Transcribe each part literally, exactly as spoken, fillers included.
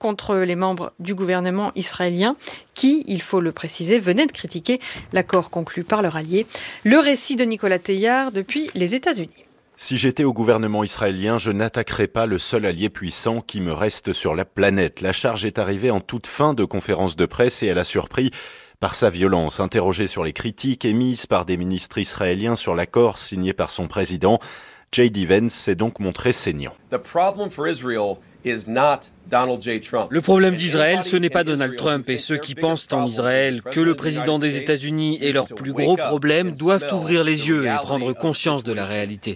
contre les membres du gouvernement israélien qui, il faut le préciser, venaient de critiquer l'accord conclu par leur allié. Le récit de Nicolas Teillard depuis les États-Unis. Si j'étais au gouvernement israélien, je n'attaquerais pas le seul allié puissant qui me reste sur la planète. La charge est arrivée en toute fin de conférence de presse et elle a surpris par sa violence. Interrogé sur les critiques émises par des ministres israéliens sur l'accord signé par son président, J D Vance s'est donc montré saignant. The problem for Israel is not Donald J. Trump. Le problème d'Israël, ce n'est pas Donald Trump et ceux qui pensent en Israël que le président des États-Unis est leur plus gros problème doivent ouvrir les yeux et prendre conscience de la réalité.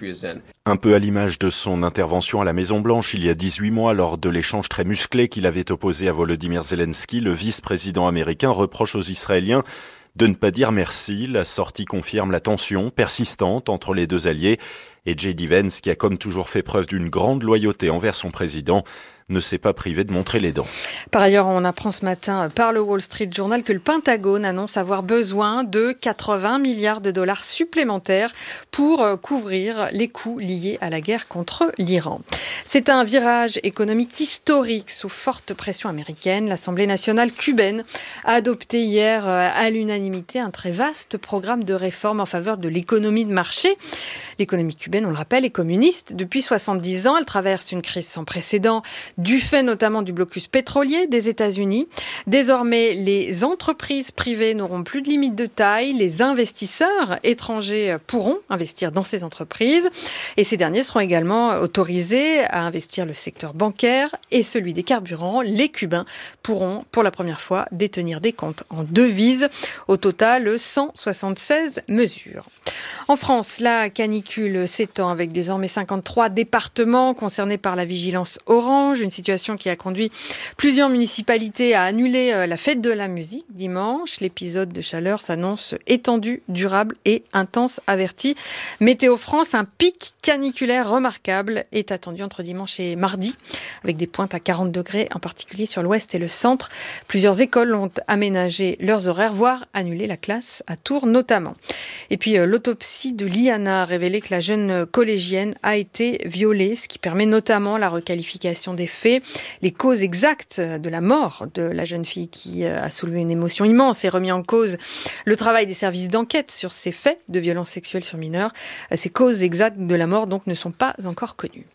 Un peu à l'image de son intervention à la Maison-Blanche il y a dix-huit mois lors de l'échange très musclé qu'il avait opposé à Volodymyr Zelensky, le vice-président américain reproche aux Israéliens de ne pas dire merci. La sortie confirme la tension persistante entre les deux alliés et J D Vance, qui a comme toujours fait preuve d'une grande loyauté envers son président, ne s'est pas privé de montrer les dents. Par ailleurs, on apprend ce matin par le Wall Street Journal que le Pentagone annonce avoir besoin de quatre-vingts milliards de dollars supplémentaires pour couvrir les coûts liés à la guerre contre l'Iran. C'est un virage économique historique sous forte pression américaine. L'Assemblée nationale cubaine a adopté hier à l'unanimité un très vaste programme de réforme en faveur de l'économie de marché. L'économie cubaine, on le rappelle, est communiste depuis soixante-dix ans. Elle traverse une crise sans précédent, du fait notamment du blocus pétrolier des États-Unis. Désormais, les entreprises privées n'auront plus de limite de taille. Les investisseurs étrangers pourront investir dans ces entreprises. Et ces derniers seront également autorisés à investir le secteur bancaire et celui des carburants. Les Cubains pourront, pour la première fois, détenir des comptes en devises. Au total, cent soixante-seize mesures. En France, la canicule s'étend avec désormais cinquante-trois départements concernés par la vigilance orange. Une situation qui a conduit plusieurs municipalités à annuler la fête de la musique dimanche. L'épisode de chaleur s'annonce étendu, durable et intense, averti Météo France. Un pic caniculaire remarquable est attendu entre dimanche et mardi, avec des pointes à quarante degrés, en particulier sur l'ouest et le centre. Plusieurs écoles ont aménagé leurs horaires, voire annulé la classe à Tours notamment. Et puis l'autopsie de Liana a révélé que la jeune collégienne a été violée, ce qui permet notamment la requalification des faits. Les causes exactes de la mort de la jeune fille, qui a soulevé une émotion immense et remis en cause le travail des services d'enquête sur ces faits de violences sexuelles sur mineurs. Ces causes exactes de la mort donc ne sont pas encore connues.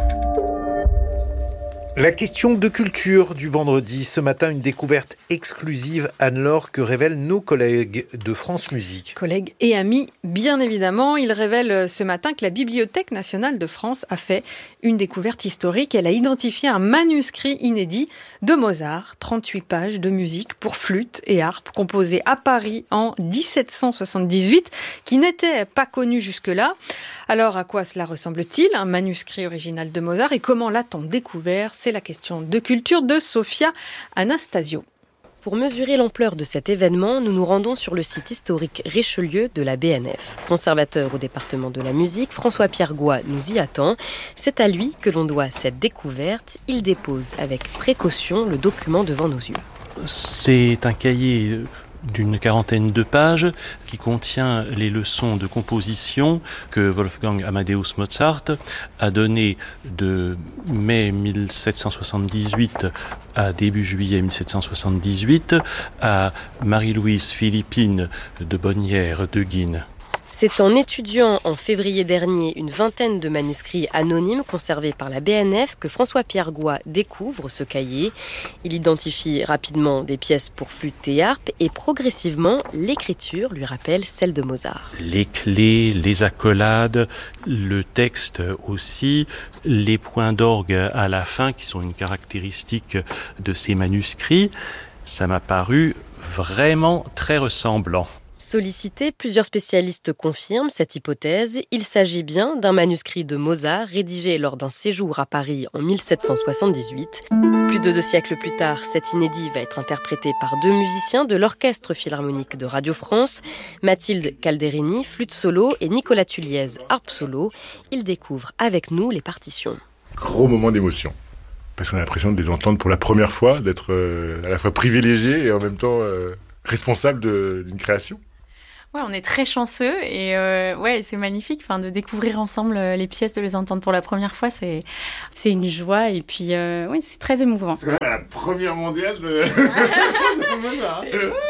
La question de culture du vendredi. Ce matin, une découverte exclusive, Anne-Laure, que révèlent nos collègues de France Musique. Collègues et amis, bien évidemment. Ils révèlent ce matin que la Bibliothèque nationale de France a fait une découverte historique. Elle a identifié un manuscrit inédit de Mozart, trente-huit pages de musique pour flûte et harpe, composé à Paris en dix-sept cent soixante-dix-huit, qui n'était pas connu jusque-là. Alors, à quoi cela ressemble-t-il, un manuscrit original de Mozart, et comment l'a-t-on découvert ? C'est la question de culture de Sophia Anastasio. Pour mesurer l'ampleur de cet événement, nous nous rendons sur le site historique Richelieu de la B N F. Conservateur au département de la musique, François-Pierre Goy nous y attend. C'est à lui que l'on doit cette découverte. Il dépose avec précaution le document devant nos yeux. C'est un cahier d'une quarantaine de pages qui contient les leçons de composition que Wolfgang Amadeus Mozart a données de mai mille sept cent soixante-dix-huit à début juillet mille sept cent soixante-dix-huit à Marie-Louise Philippine de Bonnières de Guines. C'est en étudiant en février dernier une vingtaine de manuscrits anonymes conservés par la B N F que François-Pierre Goy découvre ce cahier. Il identifie rapidement des pièces pour flûte et harpe et progressivement, l'écriture lui rappelle celle de Mozart. Les clés, les accolades, le texte aussi, les points d'orgue à la fin qui sont une caractéristique de ces manuscrits, ça m'a paru vraiment très ressemblant. Sollicité, plusieurs spécialistes confirment cette hypothèse. Il s'agit bien d'un manuscrit de Mozart rédigé lors d'un séjour à Paris en mille sept cent soixante-dix-huit. Plus de deux siècles plus tard, cet inédit va être interprété par deux musiciens de l'Orchestre Philharmonique de Radio France, Mathilde Calderini, flûte solo, et Nicolas Tulliez, harpe solo. Ils découvrent avec nous les partitions. Gros moment d'émotion, parce qu'on a l'impression de les entendre pour la première fois, d'être euh, à la fois privilégié et en même temps euh, responsable de, d'une création. Ouais, on est très chanceux et euh, ouais, c'est magnifique. Enfin, de découvrir ensemble les pièces, de les entendre pour la première fois, c'est c'est une joie et puis euh, oui, c'est très émouvant. C'est quand même la première mondiale de, de Mozart.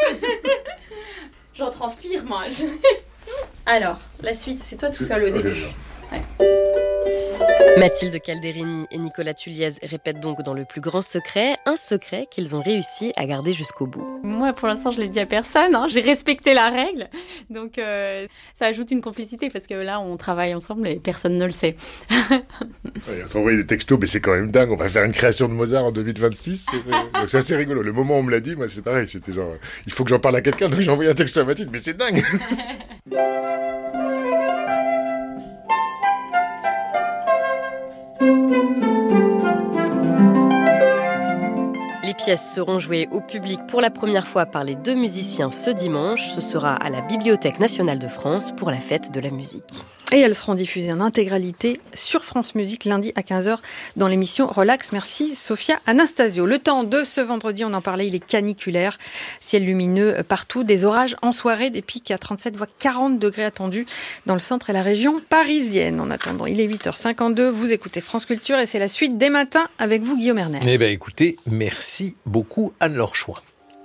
J'en transpire, moi. Alors, la suite, c'est toi tout seul au début. Ouais. Mathilde Calderini et Nicolas Tulliez répètent donc dans le plus grand secret, un secret qu'ils ont réussi à garder jusqu'au bout. Moi, pour l'instant, je l'ai dit à personne, hein. J'ai respecté la règle, donc euh, ça ajoute une complicité, parce que là, on travaille ensemble et personne ne le sait. Ouais, on s'envoie des textos, mais c'est quand même dingue, on va faire une création de Mozart en deux mille vingt-six, donc c'est assez rigolo. Le moment où on me l'a dit, moi, c'est pareil, j'étais genre, il faut que j'en parle à quelqu'un, donc j'ai envoyé un texto à Mathilde, mais c'est dingue. Les pièces seront jouées au public pour la première fois par les deux musiciens ce dimanche. Ce sera à la Bibliothèque nationale de France pour la fête de la musique. Et elles seront diffusées en intégralité sur France Musique lundi à quinze heures dans l'émission Relax. Merci Sophia Anastasio. Le temps de ce vendredi, on en parlait, il est caniculaire. Ciel lumineux partout, des orages en soirée, des pics à trente-sept voire quarante degrés attendus dans le centre et la région parisienne. En attendant, il est huit heures cinquante-deux, vous écoutez France Culture et c'est la suite des matins avec vous Guillaume Erner. Eh bien écoutez, merci beaucoup Anne-Laure Chouin.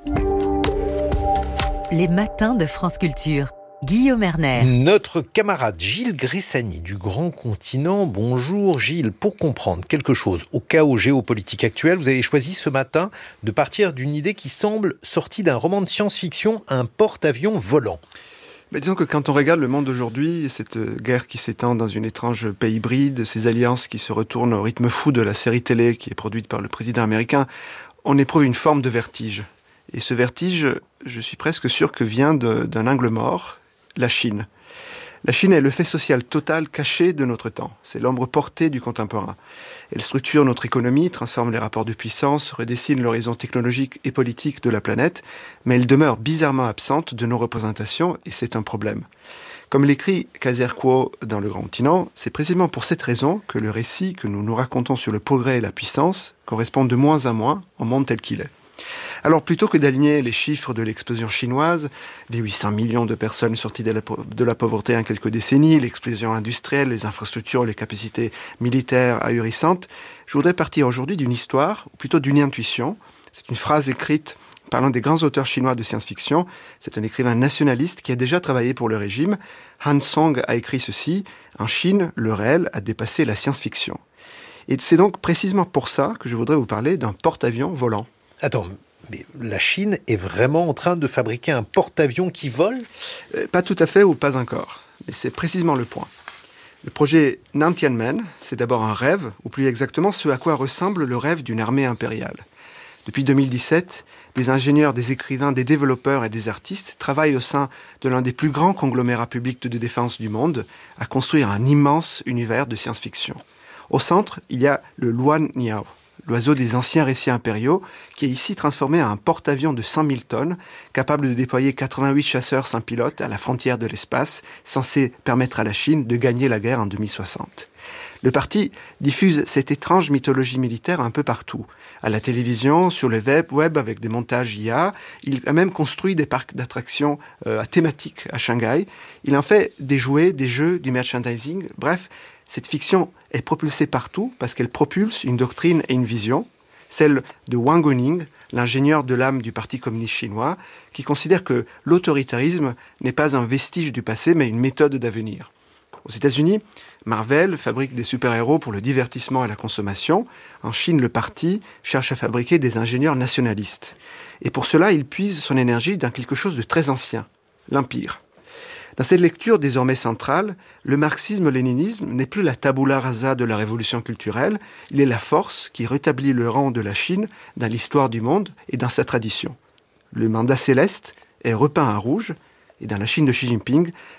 Les matins de France Culture. Guillaume Erner. Notre camarade Gilles Gressani du Grand Continent. Bonjour Gilles, pour comprendre quelque chose au chaos géopolitique actuel, vous avez choisi ce matin de partir d'une idée qui semble sortie d'un roman de science-fiction, un porte-avions volant. Mais disons que quand on regarde le monde d'aujourd'hui, cette guerre qui s'étend dans une étrange paix hybride, ces alliances qui se retournent au rythme fou de la série télé qui est produite par le président américain, on éprouve une forme de vertige. Et ce vertige, je suis presque sûr que vient de, d'un angle mort, la Chine. La Chine est le fait social total caché de notre temps. C'est l'ombre portée du contemporain. Elle structure notre économie, transforme les rapports de puissance, redessine l'horizon technologique et politique de la planète, mais elle demeure bizarrement absente de nos représentations et c'est un problème. Comme l'écrit Kaiser Kuo dans Le Grand Continent, c'est précisément pour cette raison que le récit que nous nous racontons sur le progrès et la puissance correspond de moins en moins au monde tel qu'il est. Alors plutôt que d'aligner les chiffres de l'explosion chinoise, les huit cents millions de personnes sorties de la, de la pauvreté en quelques décennies, l'explosion industrielle, les infrastructures, les capacités militaires ahurissantes, je voudrais partir aujourd'hui d'une histoire, ou plutôt d'une intuition. C'est une phrase écrite par l'un des grands auteurs chinois de science-fiction. C'est un écrivain nationaliste qui a déjà travaillé pour le régime. Han Song a écrit ceci: « En Chine, le réel a dépassé la science-fiction ». Et c'est donc précisément pour ça que je voudrais vous parler d'un porte-avions volant. Attends, mais la Chine est vraiment en train de fabriquer un porte-avions qui vole ? euh, Pas tout à fait ou pas encore, mais c'est précisément le point. Le projet Nantianmen, c'est d'abord un rêve, ou plus exactement ce à quoi ressemble le rêve d'une armée impériale. Depuis deux mille dix-sept, des ingénieurs, des écrivains, des développeurs et des artistes travaillent au sein de l'un des plus grands conglomérats publics de défense du monde à construire un immense univers de science-fiction. Au centre, il y a le Luan Niao, l'oiseau des anciens récits impériaux, qui est ici transformé en un porte-avions de cent mille tonnes, capable de déployer quatre-vingt-huit chasseurs sans pilote à la frontière de l'espace, censé permettre à la Chine de gagner la guerre en deux mille soixante. Le parti diffuse cette étrange mythologie militaire un peu partout. À la télévision, sur le web, web avec des montages I A. Il a même construit des parcs d'attractions euh, thématiques à Shanghai. Il en fait des jouets, des jeux, du merchandising. Bref, cette fiction est propulsée partout parce qu'elle propulse une doctrine et une vision, celle de Wang Guoning, l'ingénieur de l'âme du Parti communiste chinois, qui considère que l'autoritarisme n'est pas un vestige du passé, mais une méthode d'avenir. Aux États-Unis, Marvel fabrique des super-héros pour le divertissement et la consommation. En Chine, le parti cherche à fabriquer des ingénieurs nationalistes. Et pour cela, il puise son énergie dans quelque chose de très ancien, l'Empire. Dans cette lecture désormais centrale, le marxisme-léninisme n'est plus la tabula rasa de la révolution culturelle, il est la force qui rétablit le rang de la Chine dans l'histoire du monde et dans sa tradition. Le mandat céleste est repeint en rouge, et dans la Chine de Xi Jinping,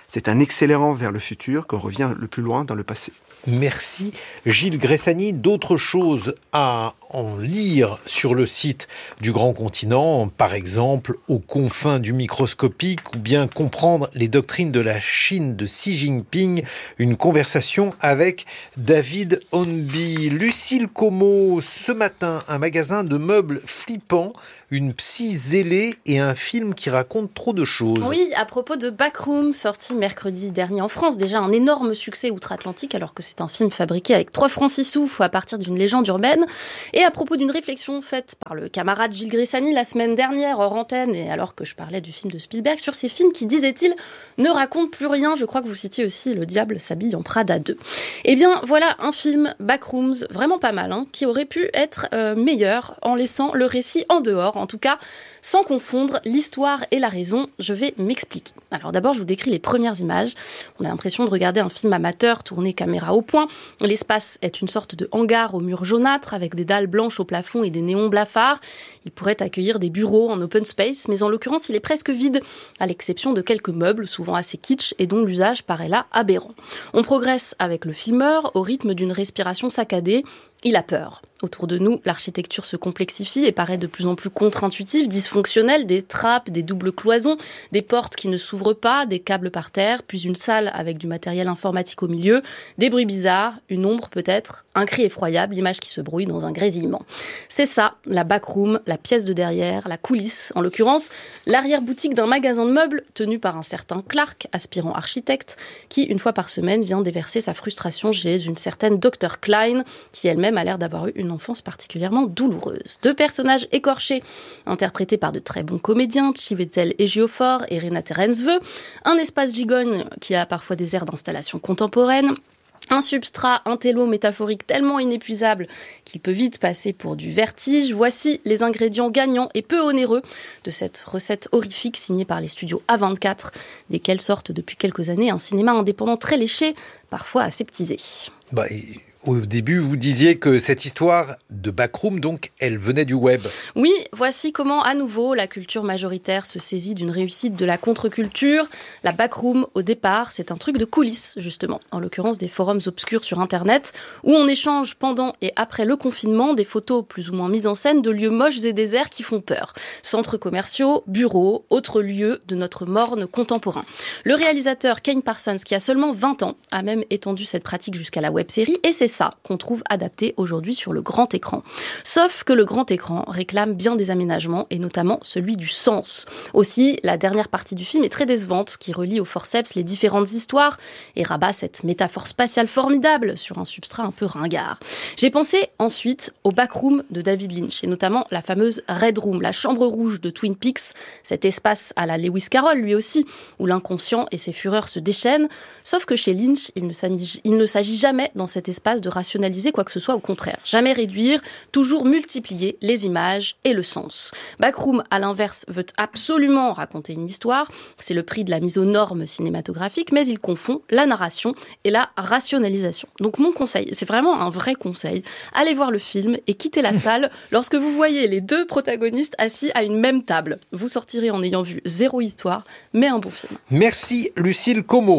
C'est un accélérant vers le futur qu'on revient le plus loin dans le passé. Merci Gilles Gressani. D'autres choses à en lire sur le site du Grand Continent, par exemple aux confins du microscopique, ou bien comprendre les doctrines de la Chine de Xi Jinping. Une conversation avec David Honby. Lucille Como, ce matin, un magasin de meubles flippants, une psy zélée et un film qui raconte trop de choses. Oui, à propos de Backroom, sorti mercredi dernier en France, déjà un énorme succès outre-Atlantique, alors que c'est un film fabriqué avec trois francs six sous à partir d'une légende urbaine. Et à propos d'une réflexion faite par le camarade Gilles Gressani la semaine dernière hors antenne, et alors que je parlais du film de Spielberg, sur ces films qui, disait-il, ne racontent plus rien. Je crois que vous citiez aussi Le diable s'habille en Prada deux. Eh bien, voilà un film, Backrooms, vraiment pas mal, hein, qui aurait pu être euh, meilleur en laissant le récit en dehors, en tout cas sans confondre l'histoire et la raison. Je vais m'expliquer. Alors d'abord, je vous décris les premières images. On a l'impression de regarder un film amateur tourné caméra au point. L'espace est une sorte de hangar aux murs jaunâtres avec des dalles blanches au plafond et des néons blafards. Il pourrait accueillir des bureaux en open space, mais en l'occurrence, il est presque vide, à l'exception de quelques meubles, souvent assez kitsch et dont l'usage paraît là aberrant. On progresse avec le filmeur au rythme d'une respiration saccadée. Il a peur. Autour de nous, l'architecture se complexifie et paraît de plus en plus contre-intuitive, dysfonctionnelle, des trappes, des doubles cloisons, des portes qui ne s'ouvrent pas, des câbles par terre, puis une salle avec du matériel informatique au milieu, des bruits bizarres, une ombre peut-être, un cri effroyable, l'image qui se brouille dans un grésillement. C'est ça, la backroom, la pièce de derrière, la coulisse, en l'occurrence, l'arrière-boutique d'un magasin de meubles tenu par un certain Clark, aspirant architecte, qui, une fois par semaine, vient déverser sa frustration chez une certaine docteur Klein, qui elle-même a l'air d'avoir eu une enfance particulièrement douloureuse. Deux personnages écorchés, interprétés par de très bons comédiens, Chiwetel Ejiofor et Renate Reinsve, un espace gigogne qui a parfois des airs d'installation contemporaine, un substrat intello métaphorique tellement inépuisable qu'il peut vite passer pour du vertige. Voici les ingrédients gagnants et peu onéreux de cette recette horrifique signée par les studios A vingt-quatre, desquels sortent depuis quelques années un cinéma indépendant très léché, parfois aseptisé. Bah, et... Au début, vous disiez que cette histoire de Backroom, donc, elle venait du web. Oui, voici comment, à nouveau, la culture majoritaire se saisit d'une réussite de la contre-culture. La Backroom, au départ, c'est un truc de coulisses, justement. En l'occurrence, des forums obscurs sur Internet, où on échange pendant et après le confinement des photos plus ou moins mises en scène de lieux moches et déserts qui font peur. Centres commerciaux, bureaux, autres lieux de notre morne contemporain. Le réalisateur Kane Parsons, qui a seulement vingt ans, a même étendu cette pratique jusqu'à la web-série, et c'est ça qu'on trouve adapté aujourd'hui sur le grand écran. Sauf que le grand écran réclame bien des aménagements, et notamment celui du sens. Aussi, la dernière partie du film est très décevante, qui relie au forceps les différentes histoires et rabat cette métaphore spatiale formidable sur un substrat un peu ringard. J'ai pensé ensuite au Backroom de David Lynch, et notamment la fameuse Red Room, la chambre rouge de Twin Peaks, cet espace à la Lewis Carroll lui aussi, où l'inconscient et ses fureurs se déchaînent. Sauf que chez Lynch, il ne s'agit, il ne s'agit jamais dans cet espace de rationaliser quoi que ce soit, au contraire. Jamais réduire, toujours multiplier les images et le sens. Backroom, à l'inverse, veut absolument raconter une histoire. C'est le prix de la mise aux normes cinématographiques, mais il confond la narration et la rationalisation. Donc mon conseil, c'est vraiment un vrai conseil, allez voir le film et quittez la salle lorsque vous voyez les deux protagonistes assis à une même table. Vous sortirez en ayant vu zéro histoire, mais un bon film. Merci Lucille Como.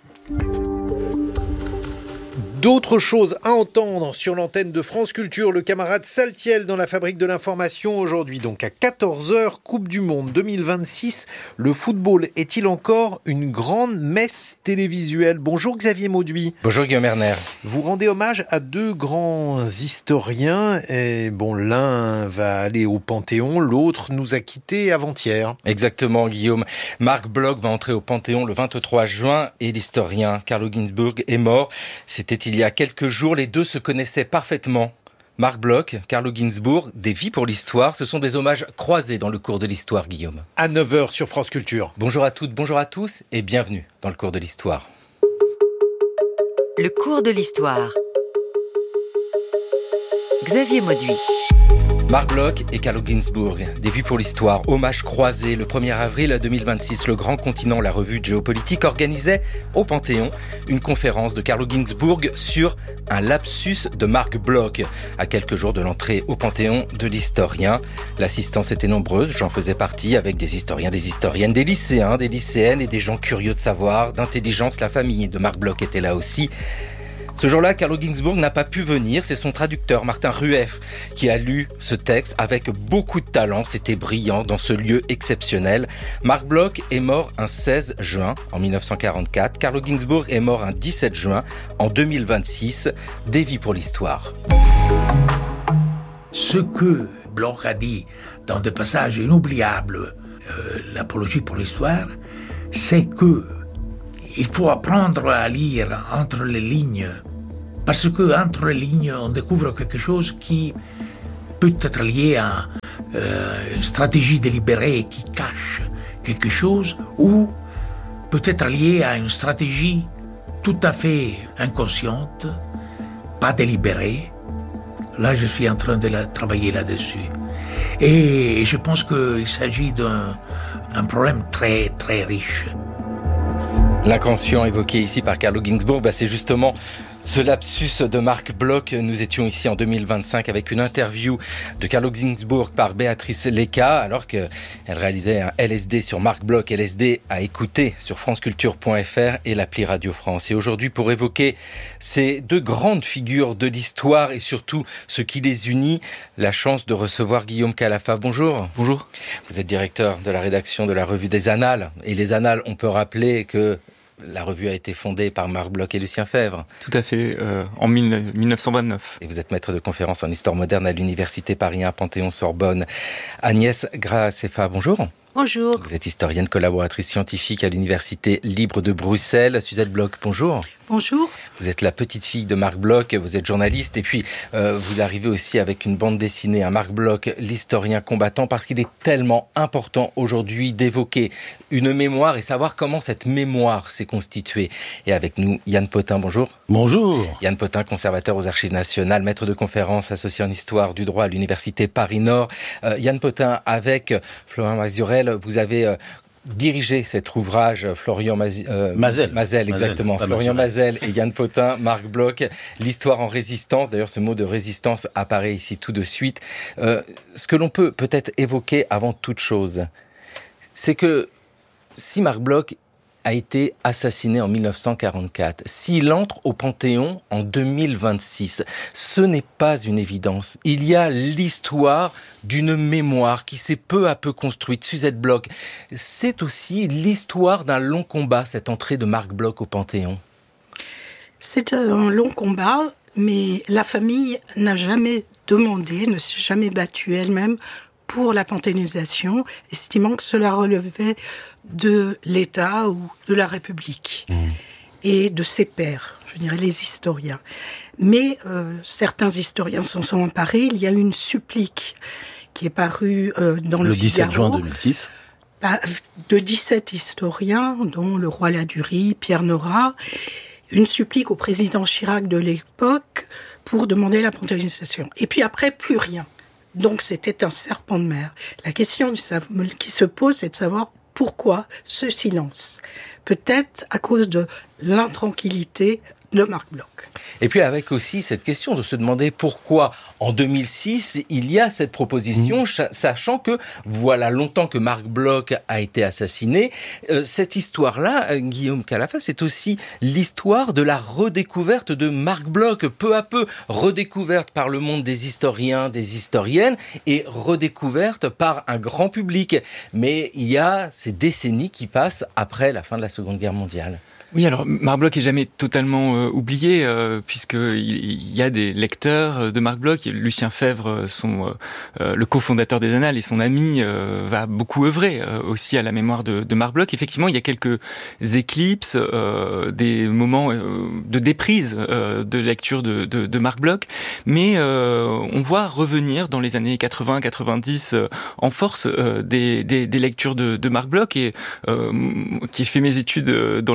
D'autres choses à entendre sur l'antenne de France Culture. Le camarade Saltiel dans la fabrique de l'information aujourd'hui. Donc à quatorze heures, Coupe du Monde deux mille vingt-six. Le football est-il encore une grande messe télévisuelle? Bonjour Xavier Mauduit. Bonjour Guillaume Erner. Vous rendez hommage à deux grands historiens. Et bon, l'un va aller au Panthéon, l'autre nous a quittés avant-hier. Exactement Guillaume. Marc Bloch va entrer au Panthéon le vingt-trois juin et l'historien Carlo Ginzburg est mort. C'était il Il y a quelques jours, les deux se connaissaient parfaitement. Marc Bloch, Carlo Ginzburg, des vies pour l'histoire, ce sont des hommages croisés dans le cours de l'histoire, Guillaume. À neuf heures sur France Culture. Bonjour à toutes, bonjour à tous et bienvenue dans le cours de l'histoire. Le cours de l'histoire. Xavier Mauduit. Marc Bloch et Carlo Ginzburg, des vues pour l'histoire, hommage croisé. Le premier avril deux mille vingt-six, Le Grand Continent, la revue de géopolitique, organisait au Panthéon une conférence de Carlo Ginzburg sur un lapsus de Marc Bloch, à quelques jours de l'entrée au Panthéon de l'historien. L'assistance était nombreuse, j'en faisais partie, avec des historiens, des historiennes, des lycéens, des lycéennes et des gens curieux de savoir, d'intelligence. La famille de Marc Bloch était là aussi. Ce jour-là, Carlo Ginzburg n'a pas pu venir. C'est son traducteur, Martin Rueff, qui a lu ce texte avec beaucoup de talent. C'était brillant dans ce lieu exceptionnel. Marc Bloch est mort un seize juin en mille neuf cent quarante-quatre. Carlo Ginzburg est mort un dix-sept juin en deux mille vingt-six. Des vies pour l'histoire. Ce que Bloch a dit dans des passages inoubliables, euh, l'apologie pour l'histoire, c'est que il faut apprendre à lire entre les lignes, parce que entre les lignes, on découvre quelque chose qui peut être lié à euh, une stratégie délibérée qui cache quelque chose, ou peut être lié à une stratégie tout à fait inconsciente, pas délibérée. Là, je suis en train de la, travailler là-dessus. Et je pense qu'il s'agit d'un, d'un problème très, très riche. L'inconscient évoqué ici par Carlo Ginzburg, bah c'est justement ce lapsus de Marc Bloch. Nous étions ici en deux mille vingt-cinq avec une interview de Carlo Ginzburg par Béatrice Lecca, alors qu'elle réalisait un L S D sur Marc Bloch. L S D à écouter sur franceculture point f r et l'appli Radio France. Et aujourd'hui, pour évoquer ces deux grandes figures de l'histoire et surtout ce qui les unit, la chance de recevoir Guillaume Calafa. Bonjour. Bonjour. Vous êtes directeur de la rédaction de la revue des Annales. Et les Annales, on peut rappeler que la revue a été fondée par Marc Bloch et Lucien Febvre. Tout à fait, euh, en mille neuf cent vingt-neuf. Et vous êtes maître de conférence en histoire moderne à l'Université Paris un Panthéon-Sorbonne. Agnès Gracefa, bonjour. Bonjour. Vous êtes historienne, collaboratrice scientifique à l'Université libre de Bruxelles. Suzette Bloch, bonjour. Bonjour. Vous êtes la petite fille de Marc Bloch, vous êtes journaliste et puis euh, vous arrivez aussi avec une bande dessinée à Marc Bloch, l'historien combattant, parce qu'il est tellement important aujourd'hui d'évoquer une mémoire et savoir comment cette mémoire s'est constituée. Et avec nous, Yann Potin, bonjour. Bonjour. Yann Potin, conservateur aux Archives nationales, maître de conférence associé en histoire du droit à l'Université Paris-Nord. Euh, Yann Potin, avec Florian Mazurel, vous avez euh, dirigé cet ouvrage, Florian Mazi- euh, Mazel. Mazel, exactement. Mazel, Florian Mazel et Yann Potin, Marc Bloch, l'histoire en résistance. D'ailleurs, ce mot de résistance apparaît ici tout de suite. Euh, ce que l'on peut peut-être évoquer avant toute chose, c'est que si Marc Bloch a été assassiné en mille neuf cent quarante-quatre, s'il entre au Panthéon en deux mille vingt-six, ce n'est pas une évidence. Il y a l'histoire d'une mémoire qui s'est peu à peu construite. Suzette Bloch, c'est aussi l'histoire d'un long combat, cette entrée de Marc Bloch au Panthéon. C'est un long combat, mais la famille n'a jamais demandé, ne s'est jamais battue elle-même pour la panthéonisation, estimant que cela relevait de l'État ou de la République mmh. et de ses pairs, je dirais les historiens. Mais euh, certains historiens s'en sont emparés. Il y a eu une supplique qui est parue euh, dans le, le dix-sept Figaro, juin deux mille six de dix-sept historiens, dont le roi Ladurie, Pierre Nora, une supplique au président Chirac de l'époque pour demander la panthéonisation. Et puis après, plus rien. Donc c'était un serpent de mer. La question qui se pose, c'est de savoir pourquoi ce silence. Peut-être à cause de l'intranquillité de Marc Bloch. Et puis avec aussi cette question de se demander pourquoi en deux mille six il y a cette proposition, mmh. sachant que voilà longtemps que Marc Bloch a été assassiné. Euh, cette histoire-là, Guillaume Calafa, c'est aussi l'histoire de la redécouverte de Marc Bloch, peu à peu redécouverte par le monde des historiens, des historiennes, et redécouverte par un grand public. Mais il y a ces décennies qui passent après la fin de la Seconde Guerre mondiale. Oui, alors Marc Bloch est jamais totalement euh, oublié, euh, puisqu'il il y a des lecteurs de Marc Bloch. Lucien Febvre, son, euh, le cofondateur des Annales et son ami, euh, va beaucoup œuvrer euh, aussi à la mémoire de, de Marc Bloch. Effectivement, il y a quelques éclipses, euh, des moments euh, de déprise euh, de lecture de, de, de Marc Bloch, mais euh, on voit revenir dans les années quatre-vingts quatre-vingt-dix euh, en force euh, des, des, des lectures de, de Marc Bloch, et euh, qui ai fait mes études dans les années deux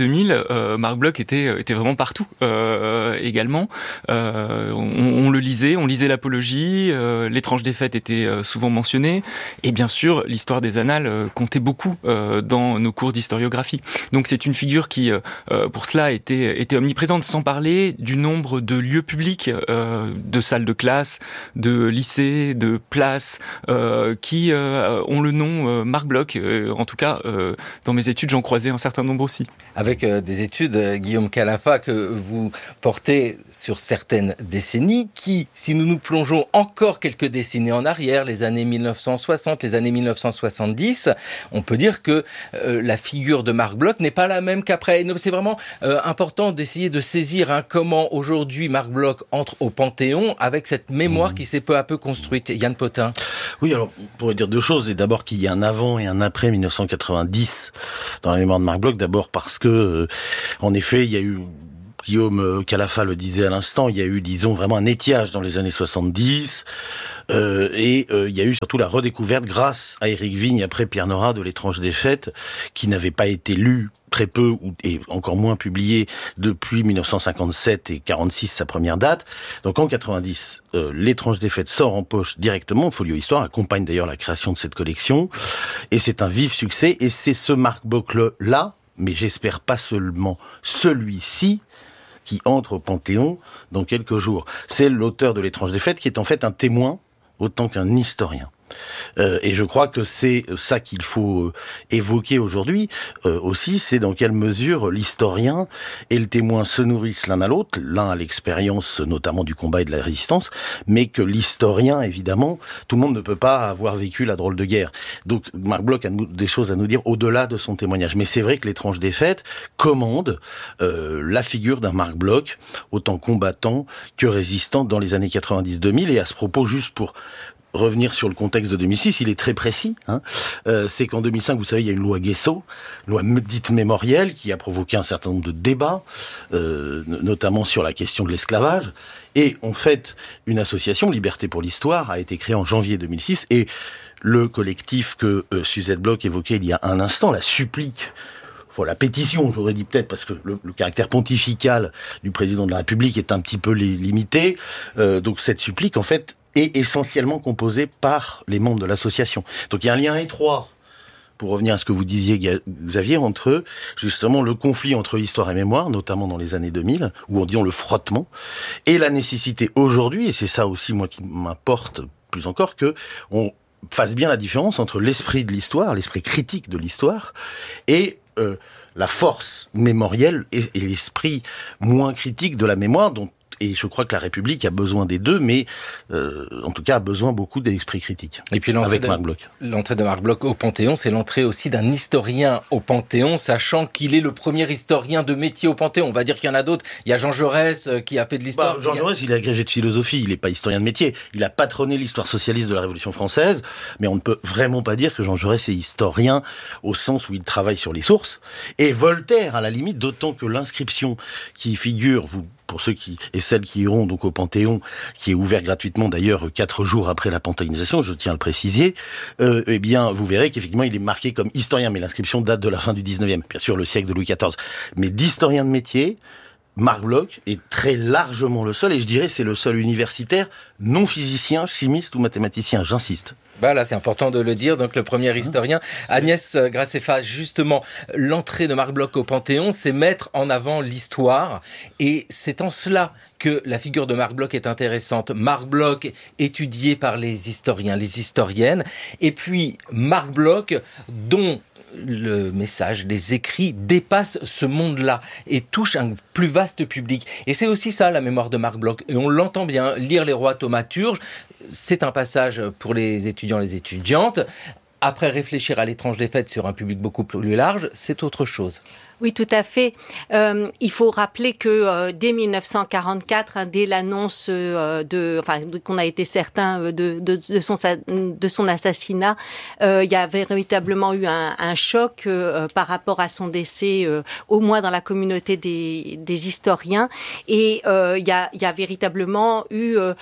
deux mille, euh, Marc Bloch était était vraiment partout euh, également. Euh, on, on le lisait, on lisait l'Apologie, euh, l'étrange défaite était euh, souvent mentionnée, et bien sûr l'histoire des annales euh, comptait beaucoup euh, dans nos cours d'historiographie. Donc c'est une figure qui, euh, pour cela, était était omniprésente, sans parler du nombre de lieux publics, euh, de salles de classe, de lycées, de places, euh, qui euh, ont le nom euh, Marc Bloch. Euh, en tout cas, euh, dans mes études, j'en croisais un certain nombre aussi. Avec euh, des études, euh, Guillaume Calafa, que vous portez sur certaines décennies, qui, si nous nous plongeons encore quelques décennies en arrière, les années mille neuf cent soixante, les années mille neuf cent soixante-dix, on peut dire que euh, la figure de Marc Bloch n'est pas la même qu'après. C'est vraiment euh, important d'essayer de saisir hein, comment aujourd'hui Marc Bloch entre au Panthéon avec cette mémoire mmh. qui s'est peu à peu construite. Yann Potin. Oui, alors on pourrait dire deux choses. Et d'abord qu'il y a un avant et un après mille neuf cent quatre-vingt-dix dans la mémoire de Marc Bloch. D'abord parce que, euh, en effet, il y a eu... Guillaume Calafa le disait à l'instant, il y a eu, disons, vraiment un étiage dans les années soixante-dix, euh, et euh, il y a eu surtout la redécouverte, grâce à Éric Vigne, après Pierre Nora, de l'étrange défaite, qui n'avait pas été lu très peu, ou, et encore moins publié, depuis mille neuf cent cinquante-sept et quarante-six, sa première date. Donc en quatre-vingt-dix, euh, l'étrange défaite sort en poche directement, Folio Histoire, accompagne d'ailleurs la création de cette collection, et c'est un vif succès, et c'est ce Marc Bloch-là, mais j'espère pas seulement celui-ci, qui entre au Panthéon dans quelques jours. C'est l'auteur de l'étrange défaite qui est en fait un témoin autant qu'un historien. Euh, et je crois que c'est ça qu'il faut euh, évoquer aujourd'hui euh, aussi, c'est dans quelle mesure l'historien et le témoin se nourrissent l'un à l'autre, l'un à l'expérience notamment du combat et de la résistance, mais que l'historien, évidemment, tout le monde ne peut pas avoir vécu la drôle de guerre. Donc Marc Bloch a des choses à nous dire au-delà de son témoignage. Mais c'est vrai que l'étrange défaite commande euh, la figure d'un Marc Bloch, autant combattant que résistant dans les années quatre-vingt-dix deux mille. Et à ce propos, juste pour revenir sur le contexte de deux mille six, il est très précis. Hein. Euh, c'est qu'en deux mille cinq, vous savez, il y a une loi Guesso, loi dite mémorielle, qui a provoqué un certain nombre de débats, euh, notamment sur la question de l'esclavage. Et en fait, une association, Liberté pour l'Histoire, a été créée en janvier deux mille six, et le collectif que euh, Suzette Bloch évoquait il y a un instant, la supplique, Enfin, la pétition, j'aurais dit peut-être, parce que le, le caractère pontifical du président de la République est un petit peu li- limité. Euh, donc cette supplique, en fait, est essentiellement composée par les membres de l'association. Donc il y a un lien étroit, pour revenir à ce que vous disiez, Xavier, entre justement le conflit entre histoire et mémoire, notamment dans les années deux mille, ou en disant le frottement, et la nécessité aujourd'hui, et c'est ça aussi moi qui m'importe plus encore, que on fasse bien la différence entre l'esprit de l'histoire, l'esprit critique de l'histoire, et euh, la force mémorielle et, et l'esprit moins critique de la mémoire, dont et je crois que la République a besoin des deux, mais euh, en tout cas a besoin beaucoup d'esprit critique. Et puis l'entrée avec de, Marc Bloch. L'entrée de Marc Bloch au Panthéon, c'est l'entrée aussi d'un historien au Panthéon, sachant qu'il est le premier historien de métier au Panthéon. On va dire qu'il y en a d'autres. Il y a Jean Jaurès euh, qui a fait de l'histoire. Bah, Jean Jaurès, il est agrégé de philosophie, il n'est pas historien de métier. Il a patronné l'histoire socialiste de la Révolution française, mais on ne peut vraiment pas dire que Jean Jaurès est historien au sens où il travaille sur les sources. Et Voltaire, à la limite, d'autant que l'inscription qui figure, vous pour ceux qui et celles qui iront donc au Panthéon, qui est ouvert gratuitement d'ailleurs quatre jours après la panthéonisation, je tiens à le préciser, euh, eh bien vous verrez qu'effectivement il est marqué comme historien, mais l'inscription date de la fin du dix-neuvième, bien sûr le siècle de Louis quatorze. Mais d'historien de métier, Marc Bloch est très largement le seul, et je dirais c'est le seul universitaire non physicien, chimiste ou mathématicien, j'insiste. Bah là, c'est important de le dire. Donc, le premier historien, Agnès Graceffa, justement, l'entrée de Marc Bloch au Panthéon, c'est mettre en avant l'histoire. Et c'est en cela que la figure de Marc Bloch est intéressante. Marc Bloch, étudié par les historiens, les historiennes. Et puis, Marc Bloch, dont le message, les écrits dépassent ce monde-là et touchent un plus vaste public. Et c'est aussi ça, la mémoire de Marc Bloch. Et on l'entend bien, lire Les Rois thaumaturges, c'est un passage pour les étudiants, les étudiantes. Après, réfléchir à l'étrange défaite sur un public beaucoup plus large, c'est autre chose. Oui, tout à fait. Euh, il faut rappeler que euh, dès mille neuf cent quarante-quatre, hein, dès l'annonce euh, de, enfin, qu'on a été certain de, de, de son de son assassinat, euh, il y avait véritablement eu un, un choc euh, par rapport à son décès, euh, au moins dans la communauté des, des historiens. Et euh, il y a, il y a véritablement eu euh,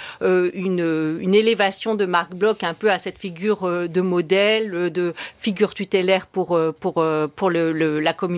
une, une élévation de Marc Bloch un peu à cette figure euh, de modèle, de figure tutélaire pour pour pour le, le, la communauté des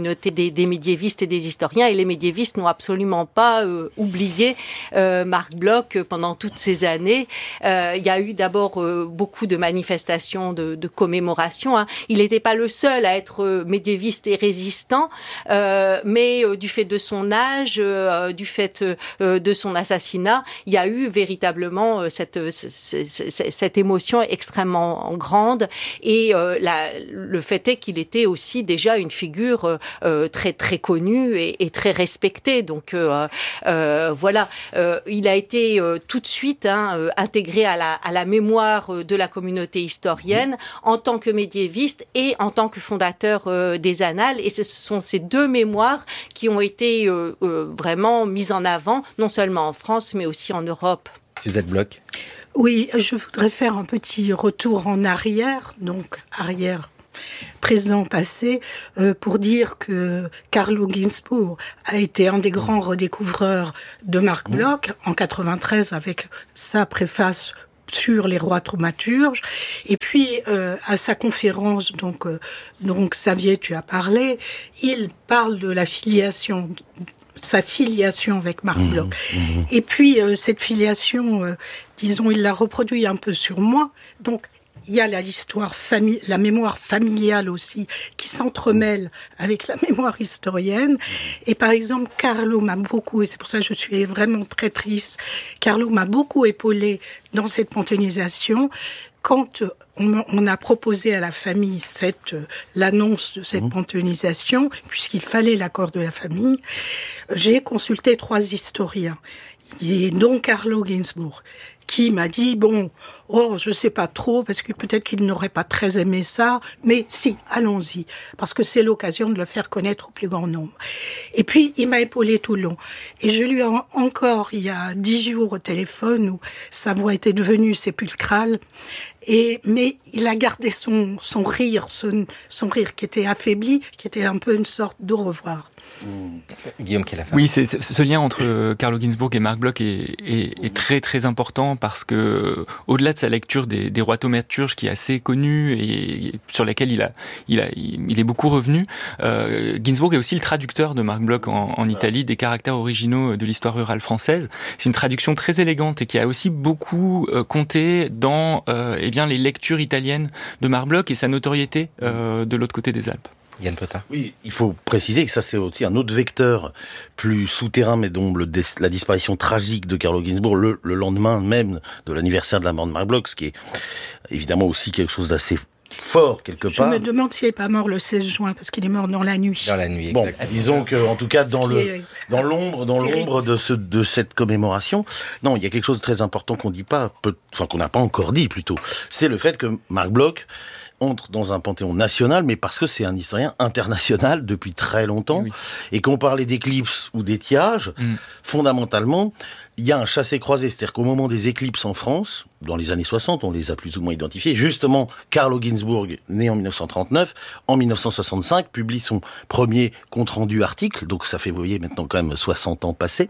des, des médiévistes et des historiens, et les médiévistes n'ont absolument pas euh, oublié euh, Marc Bloch pendant toutes ces années. Euh, il y a eu d'abord euh, beaucoup de manifestations de, de commémoration. Hein. Il n'était pas le seul à être euh, médiéviste et résistant, euh, mais euh, du fait de son âge, euh, du fait euh, de son assassinat, il y a eu véritablement euh, cette, cette, cette émotion extrêmement grande. Et euh, la, le fait est qu'il était aussi déjà une figure euh, très très connue et, et très respectée. Donc euh, euh, voilà, euh, il a été euh, tout de suite hein, euh, intégré à la, à la mémoire de la communauté historienne en tant que médiéviste et en tant que fondateur euh, des Annales. Et ce sont ces deux mémoires qui ont été euh, euh, vraiment mises en avant, non seulement en France, mais aussi en Europe. Suzette Bloch. Oui, je voudrais faire un petit retour en arrière, donc arrière, présent, passé, euh, pour dire que Carlo Ginzburg a été un des grands redécouvreurs de Marc Bloch en quatre-vingt-treize avec sa préface sur les rois thaumaturges. Et puis, euh, à sa conférence, donc, euh, donc Xavier, tu as parlé, il parle de la filiation, sa filiation avec Marc Bloch. Mmh, mmh. Et puis, euh, cette filiation, euh, disons, il l'a reproduit un peu sur moi. Donc, il y a la, l'histoire fami- la mémoire familiale aussi, qui s'entremêle avec la mémoire historienne. Et par exemple, Carlo m'a beaucoup, et c'est pour ça que je suis vraiment très triste, Carlo m'a beaucoup épaulé dans cette panthéonisation. Quand on, on a proposé à la famille cette, l'annonce de cette mmh. panthéonisation, puisqu'il fallait l'accord de la famille, j'ai consulté trois historiens, et dont Carlo Ginzburg, qui m'a dit, bon, oh, je sais pas trop, parce que peut-être qu'il n'aurait pas très aimé ça, mais si, allons-y, parce que c'est l'occasion de le faire connaître au plus grand nombre. Et puis, il m'a épaulé tout le long. Et je lui ai encore, il y a dix jours au téléphone, où sa voix était devenue sépulcrale, et, mais il a gardé son, son rire, son, son rire qui était affaibli, qui était un peu une sorte d'au revoir. Mmh. Guillaume, qui est la fin. Oui, c'est, c'est, ce lien entre Carlo Ginzburg et Marc Bloch est, est, est très très important parce que, au-delà de sa lecture des, des rois thaumaturges qui est assez connue et, et sur laquelle il a, il a, il est beaucoup revenu, euh, Ginzburg est aussi le traducteur de Marc Bloch en, en Italie des caractères originaux de l'histoire rurale française. C'est une traduction très élégante et qui a aussi beaucoup euh, compté dans euh, eh bien les lectures italiennes de Marc Bloch et sa notoriété euh, de l'autre côté des Alpes. Yann Potin. Oui, il faut préciser que ça c'est aussi un autre vecteur plus souterrain, mais dont le, la disparition tragique de Carlo Ginzburg le, le lendemain même de l'anniversaire de la mort de Marc Bloch, ce qui est évidemment aussi quelque chose d'assez fort quelque Je part. Je me demande s'il n'est pas mort le seize juin, parce qu'il est mort dans la nuit. Dans la nuit, bon, exactement. Disons que, en tout cas, dans le, est... dans l'ombre, dans terrible. l'ombre de ce, de cette commémoration, non, il y a quelque chose de très important qu'on dit pas, peu, enfin qu'on n'a pas encore dit plutôt. C'est le fait que Marc Bloch entre dans un panthéon national, mais parce que c'est un historien international depuis très longtemps, oui. Et qu'on parlait d'éclipses ou d'étiage, mm. fondamentalement, il y a un chassé-croisé, c'est-à-dire qu'au moment des éclipses en France, dans les années soixante, on les a plus ou moins identifiés, justement, Carlo Ginzburg, né en dix-neuf cent trente-neuf, en dix-neuf cent soixante-cinq, publie son premier compte-rendu article, donc ça fait, vous voyez, maintenant quand même soixante ans passés,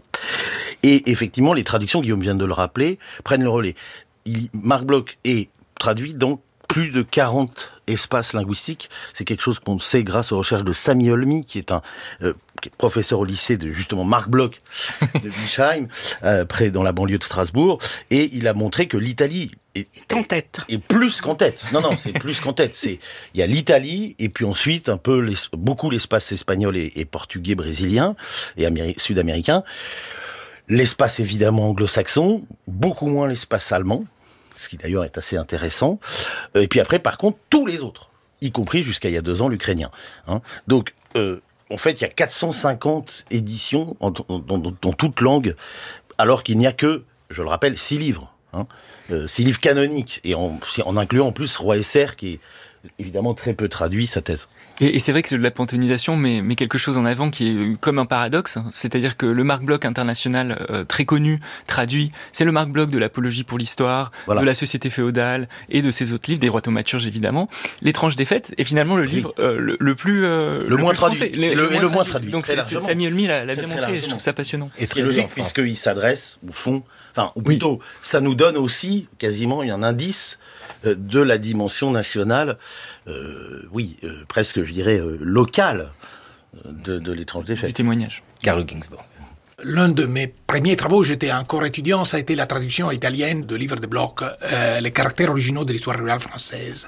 et effectivement, les traductions, Guillaume vient de le rappeler, prennent le relais. Il, Marc Bloch est traduit dans plus de quarante espaces linguistiques. C'est quelque chose qu'on sait grâce aux recherches de Sami Olmi, qui est un euh, qui est professeur au lycée de justement Marc Bloch de Bischheim, euh, près dans la banlieue de Strasbourg, et il a montré que l'Italie est, est en tête. Et plus qu'en tête. Non, non, c'est plus qu'en tête. C'est il y a l'Italie et puis ensuite un peu les, beaucoup l'espace espagnol et, et portugais, brésilien et améri- sud-américain. L'espace évidemment anglo-saxon, beaucoup moins l'espace allemand, ce qui d'ailleurs est assez intéressant. Et puis après, par contre, tous les autres, y compris jusqu'à il y a deux ans l'ukrainien. Hein. Donc, euh, en fait, il y a quatre cent cinquante éditions en, en, dans, dans toute langue, alors qu'il n'y a que, je le rappelle, six livres. Hein. Euh, six livres canoniques, et en, en incluant en plus Roi S R, qui est évidemment très peu traduit, sa thèse. Et, et c'est vrai que la panthéonisation met, met quelque chose en avant qui est comme un paradoxe, c'est-à-dire que le Marc Bloch international euh, très connu, traduit, c'est le Marc Bloch de l'apologie pour l'histoire, voilà. de la société féodale et de ses autres livres, des rois thaumaturges évidemment, l'étrange défaite est finalement le livre euh, le, le plus euh, le, le moins plus traduit, français, le, le, et le moins traduit. Donc c'est, c'est, Sami Olmi l'a, l'a bien montré, je trouve ça passionnant. Et très logique puisqu'il s'adresse au fond, enfin ou plutôt, oui. ça nous donne aussi quasiment un indice euh, de la dimension nationale. Euh, oui, euh, presque, je dirais, euh, locale de, de l'étrange défaite. Du témoignage. Carlo Ginzburg. L'un de mes premiers travaux, j'étais encore étudiant, ça a été la traduction italienne de livre de Bloch, euh, Les caractères originaux de l'histoire rurale française.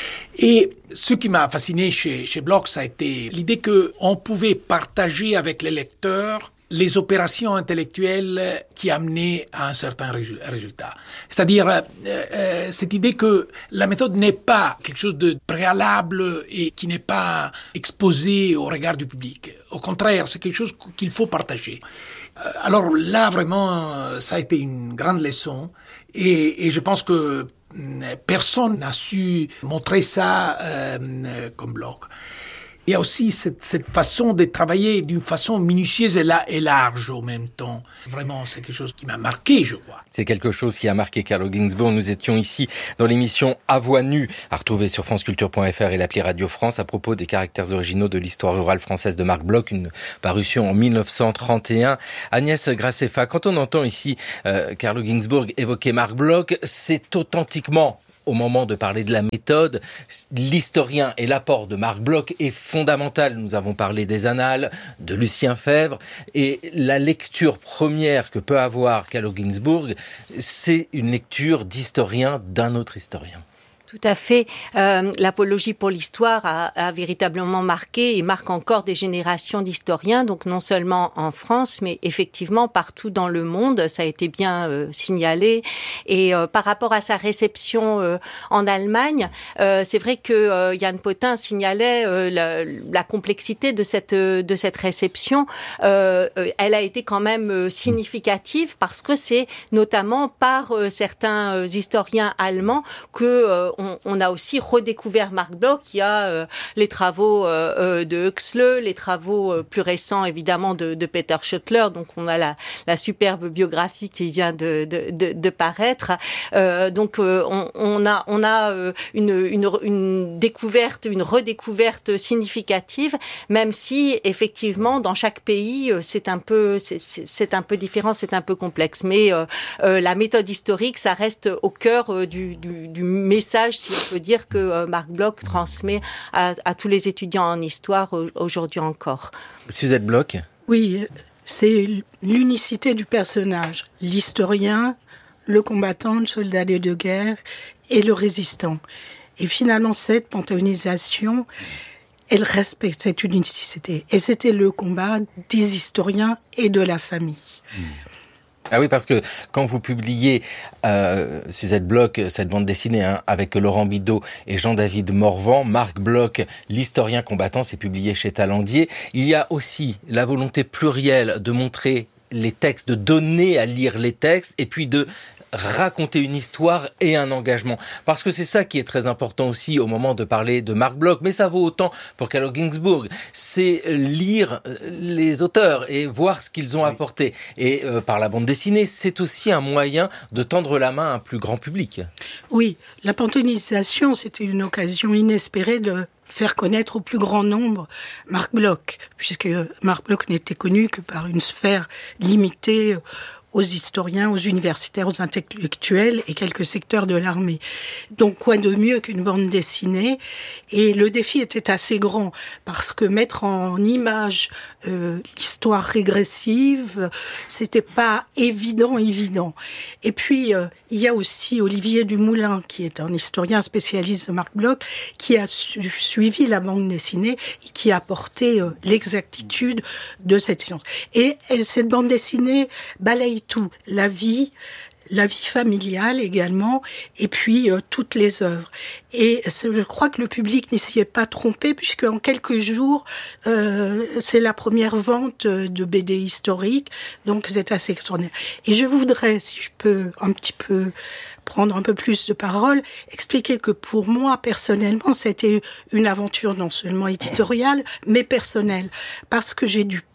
Et ce qui m'a fasciné chez, chez Bloch, ça a été l'idée qu'on pouvait partager avec les lecteurs les opérations intellectuelles qui amenaient à un certain résultat. C'est-à-dire euh, euh, cette idée que la méthode n'est pas quelque chose de préalable et qui n'est pas exposé au regard du public. Au contraire, c'est quelque chose qu'il faut partager. Euh, alors là, vraiment, ça a été une grande leçon et, et je pense que personne n'a su montrer ça euh, comme Bloch. Il y a aussi cette, cette façon de travailler d'une façon minutieuse et, la, et large en même temps. Vraiment, c'est quelque chose qui m'a marqué, je crois. C'est quelque chose qui a marqué Carlo Ginzburg. Nous étions ici dans l'émission À voix nue, à retrouver sur franceculture point f r et l'appli Radio France, à propos des caractères originaux de l'histoire rurale française de Marc Bloch, une parution en mille neuf cent trente et un. Agnès Grassefa, quand on entend ici euh, Carlo Ginzburg évoquer Marc Bloch, c'est authentiquement, au moment de parler de la méthode, l'historien et l'apport de Marc Bloch est fondamental. Nous avons parlé des annales, de Lucien Febvre, et la lecture première que peut avoir Carlo Ginzburg, c'est une lecture d'historien d'un autre historien. Tout à fait. Euh, l'apologie pour l'histoire a, a véritablement marqué et marque encore des générations d'historiens, donc non seulement en France, mais effectivement partout dans le monde. Ça a été bien euh, signalé. Et euh, par rapport à sa réception euh, en Allemagne, euh, c'est vrai que euh, Yann Potin signalait euh, la, la complexité de cette de cette réception. Euh, elle a été quand même euh, significative parce que c'est notamment par euh, certains euh, historiens allemands que euh, On, on a aussi redécouvert Marc Bloch. Il y a euh, les travaux euh, de Huxley, les travaux euh, plus récents évidemment de, de Peter Schottler. Donc on a la, la superbe biographie qui vient de, de, de, de paraître. Euh, donc euh, on, on a, on a euh, une, une, une découverte, une redécouverte significative, même si effectivement dans chaque pays c'est un peu, c'est, c'est un peu différent, c'est un peu complexe. Mais euh, euh, la méthode historique, ça reste au cœur euh, du, du, du message, si on peut dire, que euh, Marc Bloch transmet à, à tous les étudiants en histoire euh, aujourd'hui encore. Suzette Bloch. Oui, c'est l'unicité du personnage. L'historien, le combattant, le soldat de guerre et le résistant. Et finalement, cette panthéonisation, elle respecte cette unicité. Et c'était le combat des historiens et de la famille. Mmh. Ah oui, parce que quand vous publiez euh, Suzette Bloch, cette bande dessinée hein, avec Laurent Bidault et Jean-David Morvan, Marc Bloch, l'historien combattant, c'est publié chez Talandier. Il y a aussi la volonté plurielle de montrer les textes, de donner à lire les textes, et puis de raconter une histoire et un engagement. Parce que c'est ça qui est très important aussi au moment de parler de Marc Bloch, mais ça vaut autant pour Carlo Ginzburg. C'est lire les auteurs et voir ce qu'ils ont apporté. Et euh, par la bande dessinée, c'est aussi un moyen de tendre la main à un plus grand public. Oui, la panthéonisation, c'était une occasion inespérée de faire connaître au plus grand nombre Marc Bloch, puisque Marc Bloch n'était connu que par une sphère limitée aux historiens, aux universitaires, aux intellectuels et quelques secteurs de l'armée. Donc, quoi de mieux qu'une bande dessinée? Et le défi était assez grand, parce que mettre en image euh, l'histoire régressive, c'était pas évident, évident. Et puis, euh, il y a aussi Olivier Dumoulin, qui est un historien spécialiste de Marc Bloch, qui a su- suivi la bande dessinée et qui a apporté euh, l'exactitude de cette science. Et, et cette bande dessinée balaye tout, la vie, la vie familiale également, et puis euh, toutes les œuvres. Et je crois que le public n'y s'y est pas trompé, puisque en quelques jours, euh, c'est la première vente de B D historique, donc c'est assez extraordinaire. Et je voudrais, si je peux un petit peu prendre un peu plus de parole, expliquer que pour moi, personnellement, c'était une aventure non seulement éditoriale, mais personnelle, parce que j'ai dû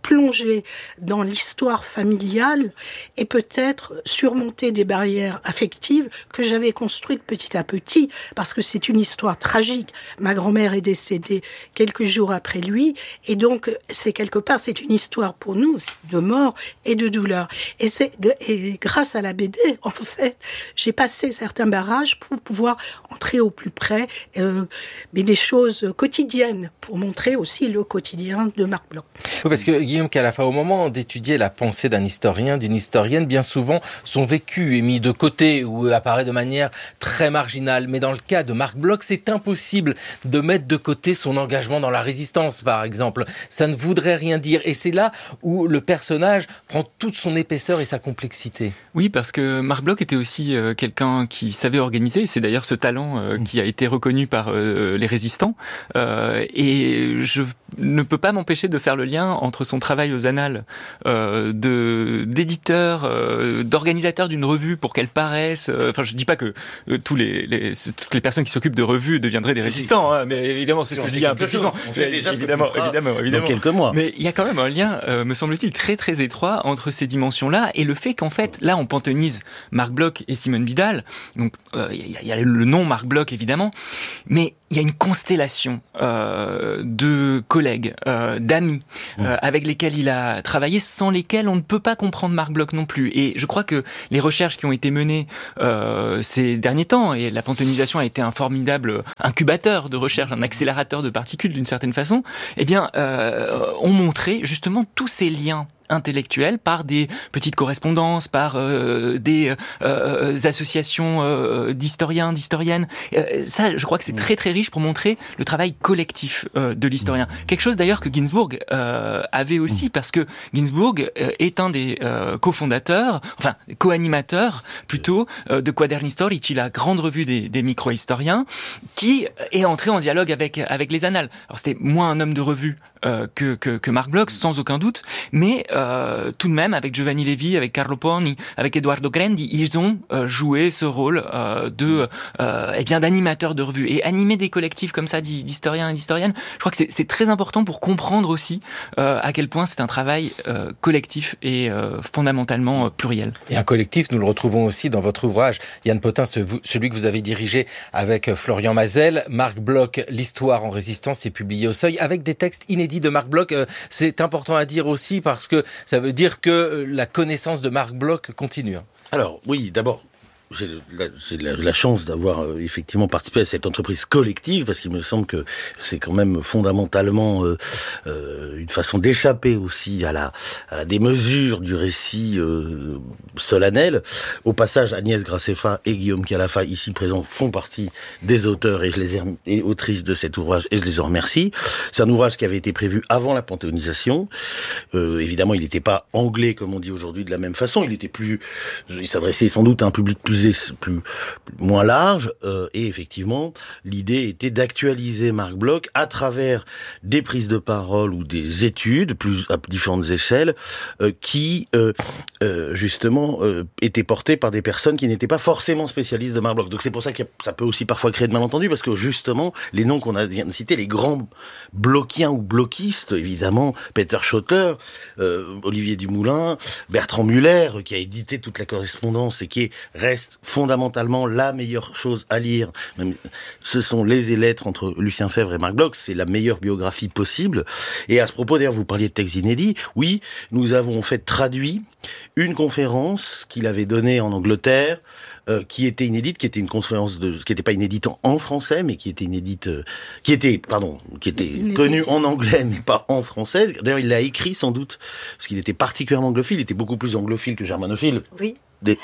plonger dans l'histoire familiale et peut-être surmonter des barrières affectives que j'avais construites petit à petit, parce que c'est une histoire tragique. Ma grand-mère est décédée quelques jours après lui, et donc c'est quelque part, c'est une histoire pour nous de mort et de douleur. Et, c'est, et grâce à la B D, en fait, j'ai passé certains barrages pour pouvoir entrer au plus près, euh, mais des choses quotidiennes, pour montrer aussi le quotidien de Marc Bloch. Oui, parce que Guillaume Calafat, au moment d'étudier la pensée d'un historien, d'une historienne, bien souvent, son vécu est mis de côté ou apparaît de manière très marginale. Mais dans le cas de Marc Bloch, c'est impossible de mettre de côté son engagement dans la résistance, par exemple. Ça ne voudrait rien dire. Et c'est là où le personnage prend toute son épaisseur et sa complexité. Oui, parce que Marc Bloch était aussi euh, quelqu'un qui savait organiser. C'est d'ailleurs ce talent euh, qui a été reconnu par euh, les résistants. Euh, et je ne peux pas m'empêcher de faire le lien entre son travail aux annales euh, de d'éditeur, euh, d'organisateur d'une revue pour qu'elle paraisse. Euh, enfin, je dis pas que euh, tous les, les toutes les personnes qui s'occupent de revues deviendraient des résistants, hein, mais évidemment c'est ce que je dis implicitement. Évidemment, évidemment, évidemment. Dans quelques mois. Mais il y a quand même un lien, euh, me semble-t-il, très très étroit entre ces dimensions-là et le fait qu'en fait, là, on panthéonise Marc Bloch et Simone Vidal. Donc, il euh, y, y a le nom Marc Bloch évidemment, mais il y a une constellation euh, de collègues, euh, d'amis, euh, avec lesquels il a travaillé, sans lesquels on ne peut pas comprendre Marc Bloch non plus. Et je crois que les recherches qui ont été menées euh, ces derniers temps, et la panthéonisation a été un formidable incubateur de recherche, un accélérateur de particules d'une certaine façon, eh bien, euh, ont montré justement tous ces liens intellectuels par des petites correspondances, par euh, des euh, associations euh, d'historiens, d'historiennes. Euh, ça, je crois que c'est très très riche pour montrer le travail collectif euh, de l'historien. Quelque chose d'ailleurs que Ginsburg euh, avait aussi, parce que Ginsburg euh, est un des euh, cofondateurs, enfin co-animateurs plutôt, euh, de Quaderni Storici, la grande revue des, des micro-historiens, qui est entré en dialogue avec avec les annales. Alors c'était moins un homme de revue euh, que, que que Marc Bloch, sans aucun doute, mais Euh, tout de même, avec Giovanni Levi, avec Carlo Poni, avec Edoardo Grandi, ils ont euh, joué ce rôle euh, de, euh, eh bien, d'animateur de revue. Et animer des collectifs comme ça d'historiens et d'historiennes, je crois que c'est, c'est très important pour comprendre aussi euh, à quel point c'est un travail euh, collectif et euh, fondamentalement euh, pluriel. Et un collectif, nous le retrouvons aussi dans votre ouvrage, Yann Potin, ce, celui que vous avez dirigé avec Florian Mazel. Marc Bloch, l'histoire en résistance, est publié au Seuil avec des textes inédits de Marc Bloch. Euh, c'est important à dire aussi parce que ça veut dire que la connaissance de Marc Bloch continue. Alors, oui, d'abord, j'ai la, j'ai la, la chance d'avoir euh, effectivement participé à cette entreprise collective, parce qu'il me semble que c'est quand même fondamentalement euh, euh, une façon d'échapper aussi à la, à la démesure du récit euh, solennel. Au passage, Agnès Graceffa et Guillaume Calafat, ici présents, font partie des auteurs et, je les ai, et autrices de cet ouvrage, et je les en remercie. C'est un ouvrage qui avait été prévu avant la panthéonisation. Euh, évidemment, il n'était pas anglais, comme on dit aujourd'hui, de la même façon. Il était plus, il s'adressait sans doute à un public plus plus moins large, euh, et effectivement l'idée était d'actualiser Marc Bloch à travers des prises de parole ou des études plus à différentes échelles euh, qui euh, euh, justement euh, étaient portées par des personnes qui n'étaient pas forcément spécialistes de Marc Bloch. Donc c'est pour ça que ça peut aussi parfois créer de malentendus, parce que justement les noms qu'on a vient de citer, les grands blochiens ou bloquistes, évidemment Peter Schottler, euh, Olivier Dumoulin, Bertrand Muller, qui a édité toute la correspondance et qui reste fondamentalement la meilleure chose à lire. Même, ce sont les et lettres entre Lucien Febvre et Marc Bloch, c'est la meilleure biographie possible. Et à ce propos, d'ailleurs, vous parliez de textes inédits. Oui, nous avons en fait traduit une conférence qu'il avait donnée en Angleterre, euh, qui était inédite, qui était une conférence de, qui n'était pas inédite en, en français, mais qui était inédite, euh, qui était, pardon, qui était inédite. Connue en anglais, mais pas en français. D'ailleurs, il l'a écrit sans doute, parce qu'il était particulièrement anglophile, il était beaucoup plus anglophile que germanophile. Oui. Des,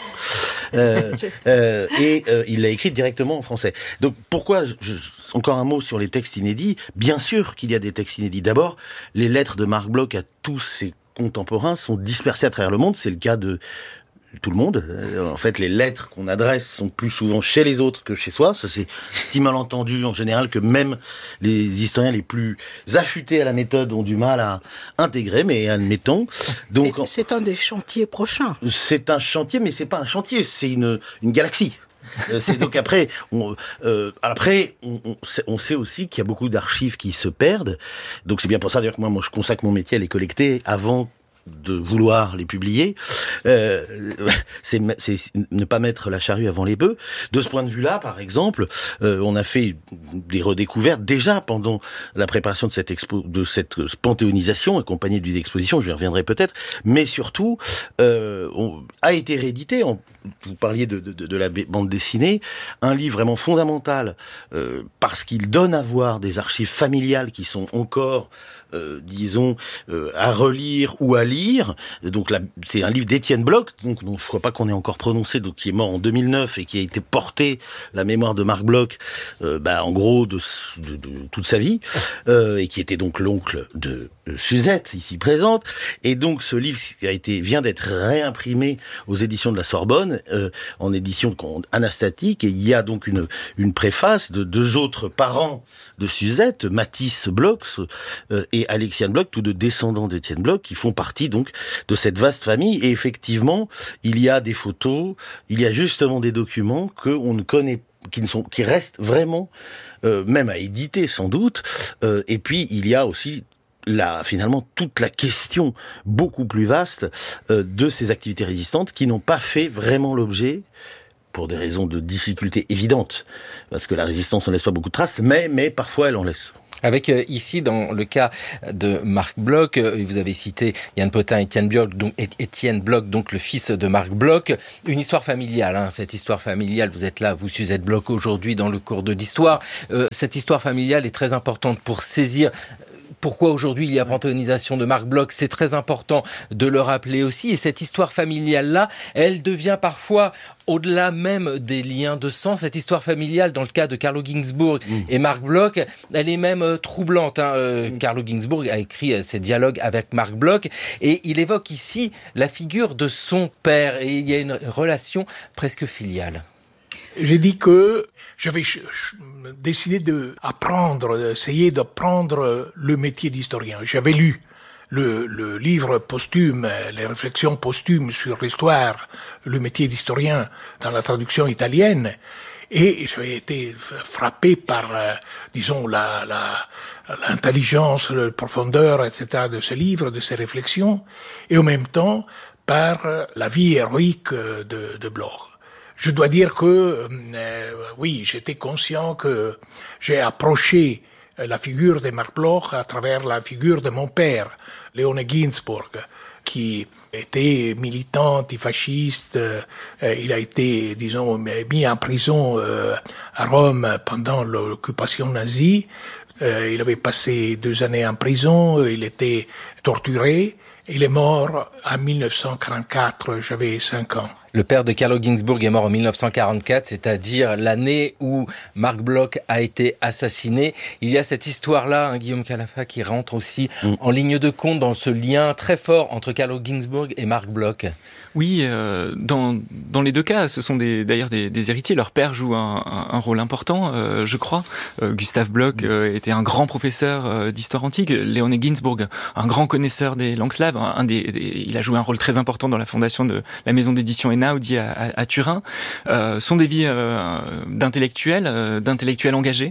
euh, euh, et euh, il l'a écrit directement en français. Donc pourquoi, je, encore un mot sur les textes inédits. Bien sûr qu'il y a des textes inédits. D'abord, les lettres de Marc Bloch à tous ses contemporains sont dispersées à travers le monde. C'est le cas de tout le monde. En fait, les lettres qu'on adresse sont plus souvent chez les autres que chez soi. Ça, c'est un petit malentendu en général que même les historiens les plus affûtés à la méthode ont du mal à intégrer, mais admettons. Donc, c'est, c'est un des chantiers prochains. C'est un chantier, mais c'est pas un chantier, c'est une, une galaxie. Euh, c'est donc après, on, euh, après, on, on, sait, on sait aussi qu'il y a beaucoup d'archives qui se perdent. Donc c'est bien pour ça d'ailleurs que moi, moi je consacre mon métier à les collecter avant de vouloir les publier, euh, c'est, c'est ne pas mettre la charrue avant les bœufs. De ce point de vue-là, par exemple, euh, on a fait des redécouvertes déjà pendant la préparation de cette expo, de cette panthéonisation accompagnée d'une exposition. Je y reviendrai peut-être, mais surtout euh, on, a été réédité. On, vous parliez de, de, de la bande dessinée, un livre vraiment fondamental euh, parce qu'il donne à voir des archives familiales qui sont encore Euh, disons, euh, à relire ou à lire. Donc là, c'est un livre d'Étienne Bloch, donc dont je crois pas qu'on ait encore prononcé, donc qui est mort en deux mille neuf et qui a été porté, la mémoire de Marc Bloch, euh, bah, en gros de, de, de toute sa vie, euh, et qui était donc l'oncle de Suzette, ici présente. Et donc ce livre a été, vient d'être réimprimé aux éditions de la Sorbonne, euh, en édition anastatique, et il y a donc une, une préface de deux autres parents de Suzette, Mathis Bloch euh, et Alexiane Bloch, tous deux descendants d'Étienne Bloch, qui font partie donc de cette vaste famille. Et effectivement, il y a des photos, il y a justement des documents que on ne connaît, qui ne sont, qui restent vraiment, euh, même à éditer sans doute. Euh, et puis il y a aussi La, finalement toute la question beaucoup plus vaste euh, de ces activités résistantes qui n'ont pas fait vraiment l'objet, pour des raisons de difficulté évidentes, parce que la résistance n'en laisse pas beaucoup de traces, mais, mais parfois elle en laisse. Avec euh, ici, dans le cas de Marc Bloch, euh, vous avez cité Yann Potin, Étienne Bloch, donc, Étienne Bloch, donc le fils de Marc Bloch, une histoire familiale. Hein, cette histoire familiale, vous êtes là, vous Suzette Bloch, aujourd'hui dans le cours de l'histoire. Euh, cette histoire familiale est très importante pour saisir pourquoi aujourd'hui il y a panthéonisation de Marc Bloch. C'est très important de le rappeler aussi. Et cette histoire familiale-là, elle devient parfois, au-delà même des liens de sang, cette histoire familiale, dans le cas de Carlo Ginzburg mmh. et Marc Bloch, elle est même euh, troublante. Hein. Euh, mmh. Carlo Ginzburg a écrit euh, ses dialogues avec Marc Bloch et il évoque ici la figure de son père. Et il y a une relation presque filiale. J'ai dit que j'avais ch- ch- décidé d'apprendre, d'essayer d'apprendre le métier d'historien. J'avais lu le, le livre posthume, les réflexions posthumes sur l'histoire, le métier d'historien dans la traduction italienne, et j'avais été frappé par, euh, disons, la, la, l'intelligence, la profondeur, et cetera de ce livre, de ces réflexions, et en même temps par la vie héroïque de, de Bloch. Je dois dire que, euh, oui, j'étais conscient que j'ai approché la figure de Marc Bloch à travers la figure de mon père, Léone Ginzburg, qui était militant antifasciste. Euh, il a été, disons, mis en prison euh, à Rome pendant l'occupation nazie. Euh, il avait passé deux années en prison, il était torturé. Il est mort en dix-neuf cent quarante-quatre, j'avais cinq ans. Le père de Carlo Ginzburg est mort en dix-neuf cent quarante-quatre, c'est-à-dire l'année où Marc Bloch a été assassiné. Il y a cette histoire-là, hein, Guillaume Calafa, qui rentre aussi mmh. en ligne de compte dans ce lien très fort entre Carlo Ginzburg et Marc Bloch. Oui, euh, dans, dans les deux cas, ce sont des, d'ailleurs des, des héritiers. Leur père joue un, un, un rôle important, euh, je crois. Euh, Gustave Bloch euh, était un grand professeur euh, d'histoire antique. Léone Ginzburg, un grand connaisseur des langues slaves. Un des, des, il a joué un rôle très important dans la fondation de la maison d'édition Einaudi à, à, à Turin. Euh, sont des vies euh, d'intellectuels, euh, d'intellectuels engagés.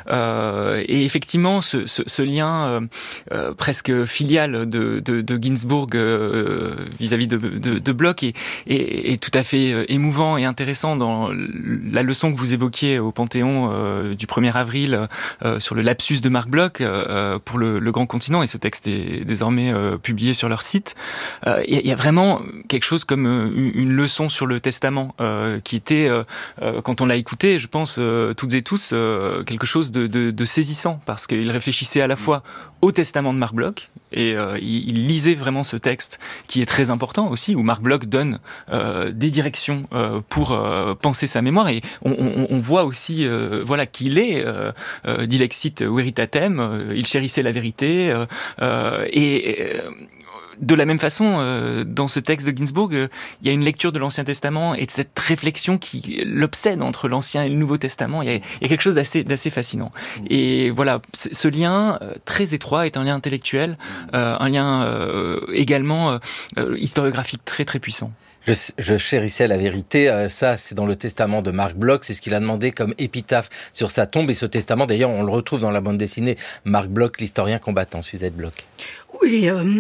Euh, et effectivement, ce, ce, ce lien euh, euh, presque filial de, de, de Ginzburg euh, vis-à-vis de, de, de Bloch est, est, est tout à fait émouvant et intéressant dans la leçon que vous évoquiez au Panthéon euh, du premier avril euh, sur le lapsus de Marc Bloch euh, pour le, le Grand Continent. Et ce texte est désormais euh, publié sur leur site. Il euh, y, y a vraiment quelque chose comme euh, une leçon sur le testament euh, qui était, euh, euh, quand on l'a écouté, je pense euh, toutes et tous, euh, quelque chose de, de, de saisissant parce qu'il réfléchissait à la fois au testament de Marc Bloch et euh, il, il lisait vraiment ce texte qui est très important aussi, où Marc Bloch donne euh, des directions euh, pour euh, penser sa mémoire et on, on, on voit aussi euh, voilà qu'il est euh, euh, dilexit veritatem, euh, il chérissait la vérité euh, euh, et euh, de la même façon, euh, dans ce texte de Ginzburg, euh, il y a une lecture de l'Ancien Testament et de cette réflexion qui l'obsède entre l'Ancien et le Nouveau Testament. Il y a, il y a quelque chose d'assez, d'assez fascinant. Et voilà, c- ce lien euh, très étroit est un lien intellectuel, euh, un lien euh, également euh, historiographique très très puissant. Je, je chérissais la vérité, euh, ça c'est dans le testament de Marc Bloch, c'est ce qu'il a demandé comme épitaphe sur sa tombe, et ce testament d'ailleurs on le retrouve dans la bande dessinée Marc Bloch, l'historien combattant. Suzette Bloch. Oui, euh...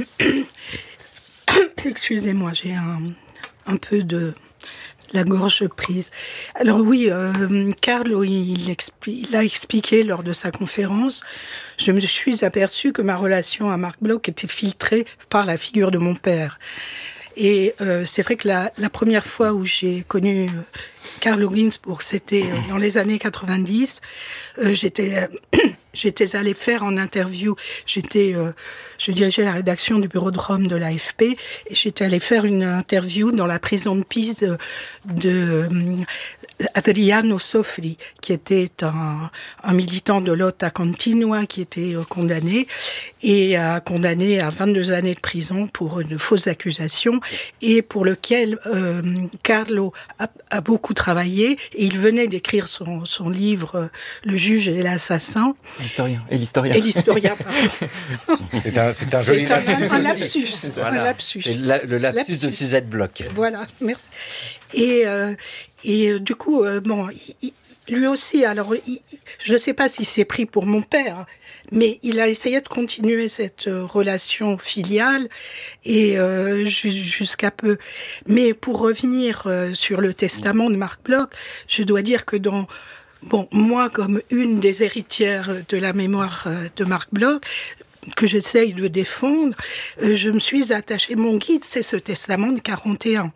excusez-moi, j'ai un, un peu de la gorge prise. Alors oui, euh, Carlo, il, expli- il a expliqué lors de sa conférence, je me suis aperçue que ma relation à Marc Bloch était filtrée par la figure de mon père. Et euh, c'est vrai que la, la première fois où j'ai connu euh, Carlo Ginzburg, c'était euh, dans les années quatre-vingt-dix. Euh, j'étais, euh, j'étais allée faire en interview. J'étais, euh, je dirigeais la rédaction du bureau de Rome de l'A F P et j'étais allée faire une interview dans la prison de Pise de, de euh, Adriano Sofri, qui était un, un militant de Lotta Continua, qui était euh, condamné et a condamné à vingt-deux années de prison pour de fausses accusations et pour lequel euh, Carlo a, a beaucoup travaillé. Et il venait d'écrire son, son livre euh, Le juge et l'assassin. L'historien. Et l'historien. Et l'historien, pardon. C'est un, c'est un joli c'est un, lapsus. un aussi. lapsus. Voilà. Un lapsus. C'est la, le lapsus, lapsus de Suzette Bloch. Voilà, merci. Et, euh, et euh, du coup, euh, bon, il, lui aussi, alors, il, je ne sais pas si c'est pris pour mon père, mais il a essayé de continuer cette euh, relation filiale et euh, jusqu'à peu. Mais pour revenir euh, sur le testament de Marc Bloch, je dois dire que dans bon, moi, comme une des héritières de la mémoire euh, de Marc Bloch, que j'essaye de défendre, euh, je me suis attachée. Mon guide, c'est ce testament de quarante et un.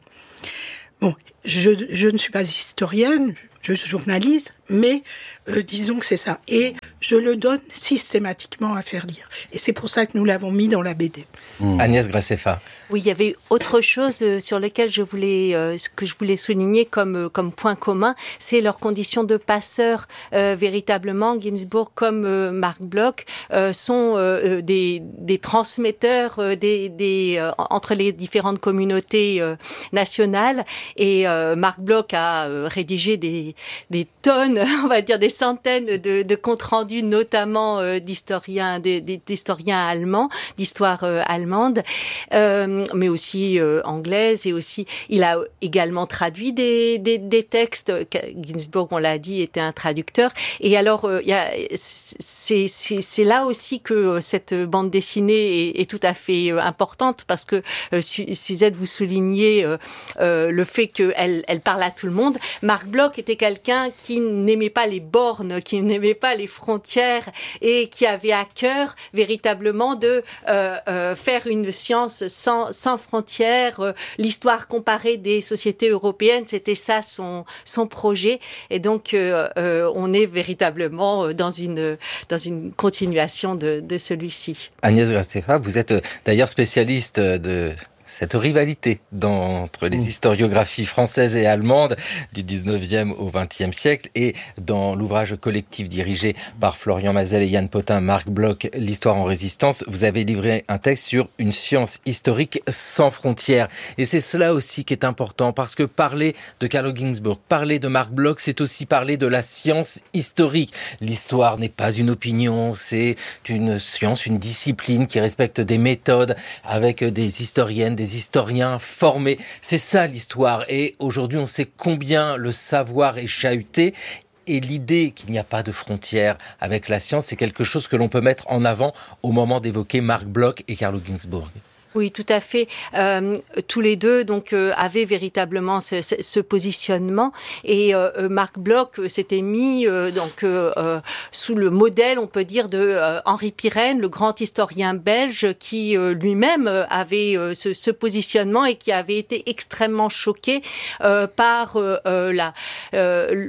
Bon, je, je ne suis pas historienne, je suis journaliste, mais euh, disons que c'est ça. Et je le donne systématiquement à faire lire. Et c'est pour ça que nous l'avons mis dans la B D. Mmh. Agnès Grassefa. Oui, il y avait autre chose sur lequel je voulais, euh, ce que je voulais souligner comme comme point commun, c'est leur condition de passeurs. Euh, véritablement, Ginzburg comme euh, Marc Bloch euh, sont euh, des des transmetteurs euh, des des euh, entre les différentes communautés euh, nationales. Et euh, Marc Bloch a euh, rédigé des des tonnes, on va dire des centaines de, de comptes rendus, notamment euh, d'historiens, de, de, d'historiens allemands, d'histoire euh, allemande, euh, mais aussi euh, anglaise, et aussi il a également traduit des, des, des textes. Ginzburg, on l'a dit, était un traducteur. Et alors, euh, y a, c'est, c'est, c'est là aussi que cette bande dessinée est, est tout à fait euh, importante, parce que euh, Suzette, vous soulignez euh, euh, le fait qu'elle elle parle à tout le monde. Marc Bloch était quelqu'un qui n'aimait pas les bornes, qui n'aimait pas les frontières, et qui avait à cœur véritablement de euh, euh, faire une science sans, sans frontières. Euh, l'histoire comparée des sociétés européennes, c'était ça son, son projet. Et donc, euh, euh, on est véritablement dans une, dans une continuation de, de celui-ci. Agnès Grassefa, vous êtes d'ailleurs spécialiste de cette rivalité dans, entre les historiographies françaises et allemandes du dix-neuvième au vingtième siècle, et dans l'ouvrage collectif dirigé par Florian Mazel et Yann Potin, Marc Bloch, l'histoire en résistance, vous avez livré un texte sur une science historique sans frontières. Et c'est cela aussi qui est important, parce que parler de Carlo Ginzburg, parler de Marc Bloch, c'est aussi parler de la science historique. L'histoire n'est pas une opinion, c'est une science, une discipline qui respecte des méthodes, avec des historiennes, des historiens formés. C'est ça l'histoire. Et aujourd'hui, on sait combien le savoir est chahuté. Et l'idée qu'il n'y a pas de frontières avec la science, c'est quelque chose que l'on peut mettre en avant au moment d'évoquer Marc Bloch et Carlo Ginzburg. Oui, tout à fait. Euh, tous les deux donc euh, avaient véritablement ce, ce, ce positionnement, et euh, Marc Bloch s'était mis euh, donc euh, euh, sous le modèle, on peut dire, de euh, Henri Pirenne, le grand historien belge, qui euh, lui-même avait euh, ce, ce positionnement et qui avait été extrêmement choqué euh, par euh, la, euh,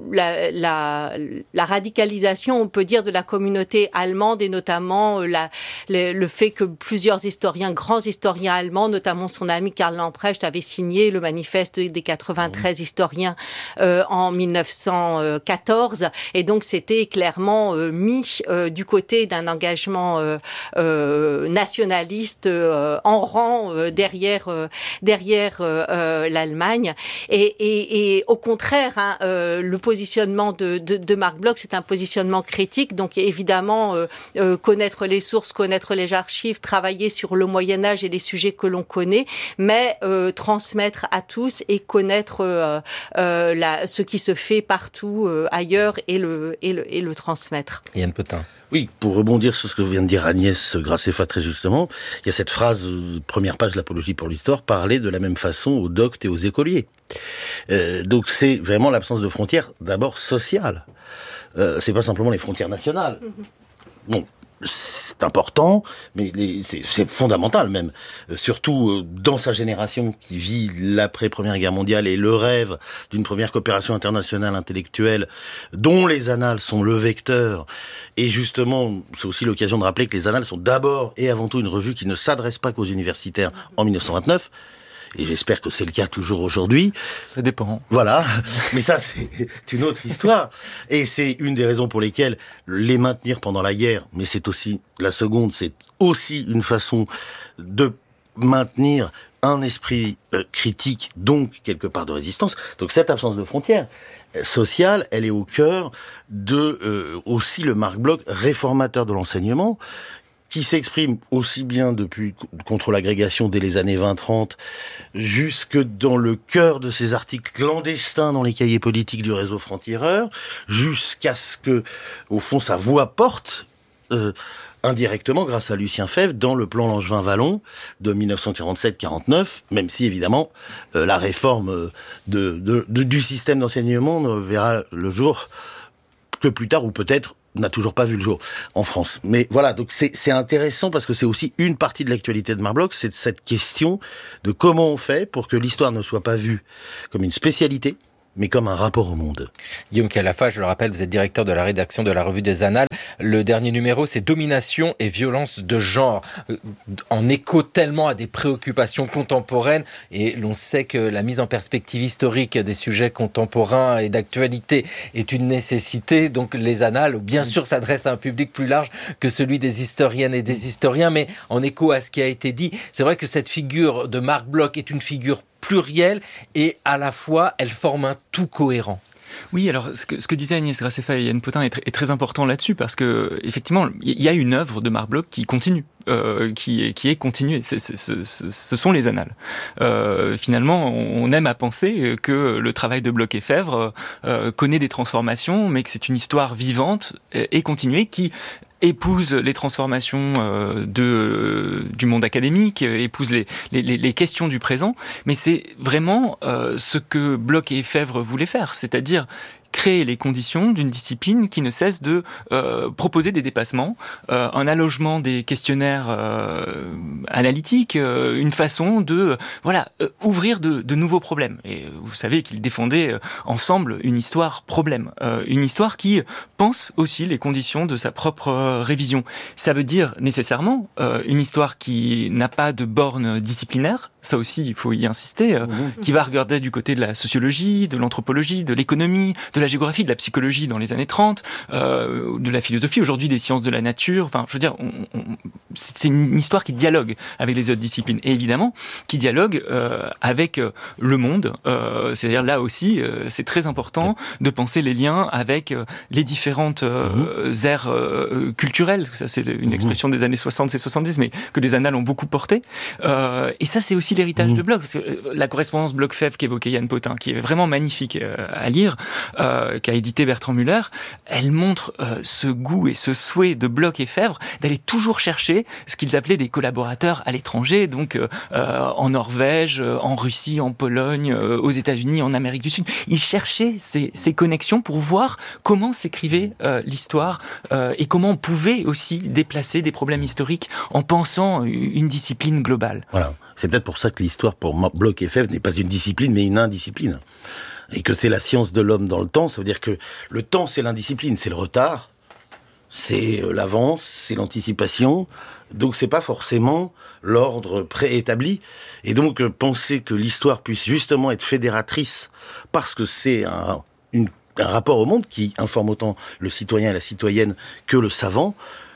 la la la radicalisation, on peut dire, de la communauté allemande, et notamment euh, la, le, le fait que plusieurs historiens grands historiens allemands, notamment son ami Karl Lamprecht, avait signé le manifeste des quatre-vingt-treize mmh. historiens euh, en mille neuf cent quatorze, et donc c'était clairement euh, mis euh, du côté d'un engagement euh, euh, nationaliste euh, en rang euh, derrière euh, derrière euh, l'Allemagne, et, et, et au contraire, hein, euh, le positionnement de, de, de Marc Bloch, c'est un positionnement critique, donc évidemment euh, euh, connaître les sources, connaître les archives, travailler sur le Moyen Moyen-Âge et les sujets que l'on connaît, mais euh, transmettre à tous et connaître euh, euh, la, ce qui se fait partout euh, ailleurs et le, et, le, et le transmettre. Yann Potin. Oui, pour rebondir sur ce que vient de dire Agnès Graceffa très justement, il y a cette phrase, euh, première page de l'Apologie pour l'histoire, parler de la même façon aux doctes et aux écoliers. Euh, donc c'est vraiment l'absence de frontières, d'abord sociales. Euh, c'est pas simplement les frontières nationales. Bon, c'est important, mais les, c'est, c'est fondamental même. Euh, surtout euh, dans sa génération qui vit l'après-première guerre mondiale et le rêve d'une première coopération internationale intellectuelle dont les annales sont le vecteur. Et justement, c'est aussi l'occasion de rappeler que les annales sont d'abord et avant tout une revue qui ne s'adresse pas qu'aux universitaires en dix-neuf cent vingt-neuf. Et j'espère que c'est le cas toujours aujourd'hui. Ça dépend. Voilà. Mais ça, c'est une autre histoire. Et c'est une des raisons pour lesquelles les maintenir pendant la guerre, mais c'est aussi, la seconde, c'est aussi une façon de maintenir un esprit euh, critique, donc quelque part de résistance. Donc cette absence de frontières sociales, elle est au cœur de euh, aussi le Marc Bloch, réformateur de l'enseignement, qui s'exprime aussi bien depuis contre l'agrégation dès les années vingt trente, jusque dans le cœur de ces articles clandestins dans les cahiers politiques du réseau franc-tireur, jusqu'à ce que, au fond, sa voix porte euh, indirectement grâce à Lucien Febvre dans le plan Langevin-Vallon de dix-neuf cent quarante-sept quarante-neuf, même si évidemment euh, la réforme de, de, de, du système d'enseignement ne verra le jour que plus tard, ou peut-être n'a toujours pas vu le jour en France. Mais voilà, donc c'est, c'est intéressant parce que c'est aussi une partie de l'actualité de Marc Bloch, c'est cette question de comment on fait pour que l'histoire ne soit pas vue comme une spécialité, mais comme un rapport au monde. Guillaume Calafa, je le rappelle, vous êtes directeur de la rédaction de la Revue des Annales. Le dernier numéro, c'est Domination et violence de genre, en écho tellement à des préoccupations contemporaines. Et l'on sait que la mise en perspective historique des sujets contemporains et d'actualité est une nécessité. Donc les Annales, bien sûr, s'adressent à un public plus large que celui des historiennes et des historiens. Mais en écho à ce qui a été dit, c'est vrai que cette figure de Marc Bloch est une figure plurielle et à la fois elle forme un tout cohérent. Oui, alors ce que, ce que disaient Agnès Graceffa et Yann Potin est, tr- est très important là-dessus parce que effectivement il y a une œuvre de Marc Bloch qui continue, euh, qui, est, qui est continuée. C'est, c'est, c'est, ce sont les Annales. Euh, finalement, on aime à penser que le travail de Bloch et Febvre euh, connaît des transformations, mais que c'est une histoire vivante et, et continuée qui épouse les transformations euh, de, euh, du monde académique, épouse les, les, les questions du présent, mais c'est vraiment euh, ce que Bloch et Febvre voulaient faire, c'est-à-dire créer les conditions d'une discipline qui ne cesse de euh, proposer des dépassements, euh, un allogement des questionnaires euh, analytiques, euh, une façon de euh, voilà euh, ouvrir de, de nouveaux problèmes. Et vous savez qu'ils défendaient euh, ensemble une histoire problème, euh, une histoire qui pense aussi les conditions de sa propre euh, révision. Ça veut dire nécessairement euh, une histoire qui n'a pas de borne disciplinaire. Ça aussi, il faut y insister, euh, mmh. qui va regarder du côté de la sociologie, de l'anthropologie, de l'économie, de la géographie, de la psychologie dans les années trente, euh, de la philosophie, aujourd'hui des sciences de la nature. Enfin, je veux dire, on, on, c'est une histoire qui dialogue avec les autres disciplines. Et évidemment, qui dialogue euh, avec euh, le monde. Euh, c'est-à-dire, là aussi, euh, c'est très important de penser les liens avec euh, les différentes euh, mmh. aires euh, culturelles. Ça, c'est une expression des années soixante et soixante-dix, mais que les Annales ont beaucoup porté. Euh, et ça, c'est aussi l'héritage mmh. de Bloch, parce que la correspondance Bloch-Febvre qu'évoquait Yann Potin, qui est vraiment magnifique euh, à lire, euh, qu'a édité Bertrand Müller, elle montre euh, ce goût et ce souhait de Bloch et Febvre d'aller toujours chercher ce qu'ils appelaient des collaborateurs à l'étranger, donc euh, en Norvège, en Russie, en Pologne, euh, aux États-Unis, en Amérique du Sud. Ils cherchaient ces, ces connexions pour voir comment s'écrivait euh, l'histoire euh, et comment on pouvait aussi déplacer des problèmes historiques en pensant une discipline globale. Voilà. C'est peut-être pour ça que l'histoire, pour Bloch et Febvre, n'est pas une discipline, mais une indiscipline. Et que c'est la science de l'homme dans le temps. Ça veut dire que le temps, c'est l'indiscipline, c'est le retard, c'est l'avance, c'est l'anticipation. Donc c'est pas forcément l'ordre préétabli. Et donc penser que l'histoire puisse justement être fédératrice, parce que c'est un, une, un rapport au monde qui informe autant le citoyen et la citoyenne que le savant,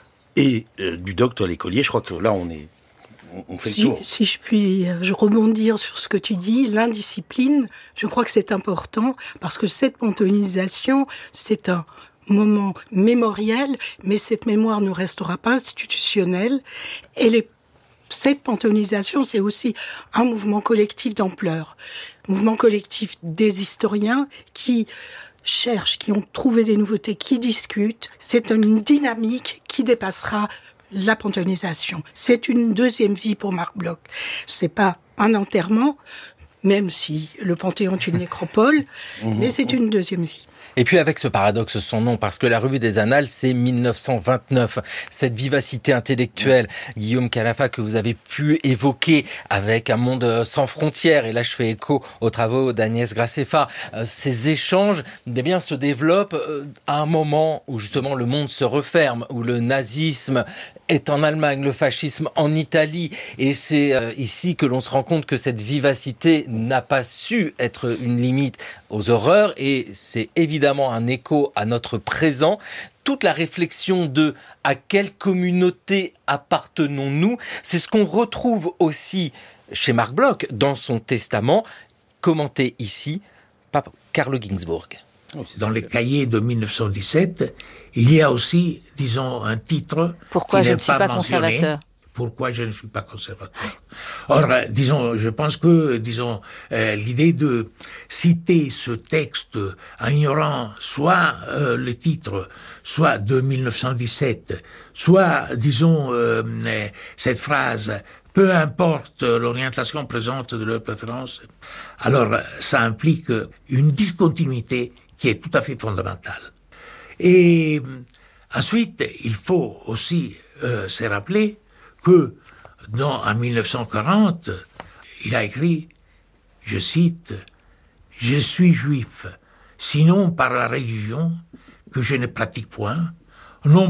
et euh, du docte à l'écolier, je crois que là on est... On fait si, le tour. si je puis je rebondir sur ce que tu dis, l'indiscipline, je crois que c'est important parce que cette panthéonisation, c'est un moment mémoriel, mais cette mémoire ne restera pas institutionnelle. Elle est cette panthéonisation, c'est aussi un mouvement collectif d'ampleur. Mouvement collectif des historiens qui cherchent, qui ont trouvé des nouveautés, qui discutent. C'est une dynamique qui dépassera la panthéonisation. C'est une deuxième vie pour Marc Bloch. C'est pas un enterrement, même si le Panthéon est une nécropole, mais c'est une deuxième vie. Et puis avec ce paradoxe sans nom, parce que la Revue des Annales, c'est mille neuf cent vingt-neuf. Cette vivacité intellectuelle, Guillaume Khalafat, que vous avez pu évoquer avec Un monde sans frontières, et là je fais écho aux travaux d'Agnès Graceffa, euh, ces échanges eh bien, se développent euh, à un moment où justement le monde se referme, où le nazisme est en Allemagne, le fascisme en Italie, et c'est euh, ici que l'on se rend compte que cette vivacité n'a pas su être une limite aux horreurs, et c'est évidemment un écho à notre présent. Toute la réflexion de à quelle communauté appartenons-nous, c'est ce qu'on retrouve aussi chez Marc Bloch dans son testament, commenté ici par Carlo Ginzburg. Dans les cahiers de mille neuf cent dix-sept, il y a aussi, disons, un titre Pourquoi qui je n'est ne suis pas, pas conservateur. Pourquoi je ne suis pas conservateur. Or, euh, disons, je pense que, disons, euh, l'idée de citer ce texte en ignorant soit euh, le titre, soit de mille neuf cent dix-sept, soit, disons, euh, euh, cette phrase « peu importe l'orientation présente de leur préférence », alors ça implique une discontinuité qui est tout à fait fondamentale. Et ensuite, il faut aussi euh, se rappeler que, dans, en mille neuf cent quarante, il a écrit, je cite, « Je suis juif, sinon par la religion que je ne pratique point, non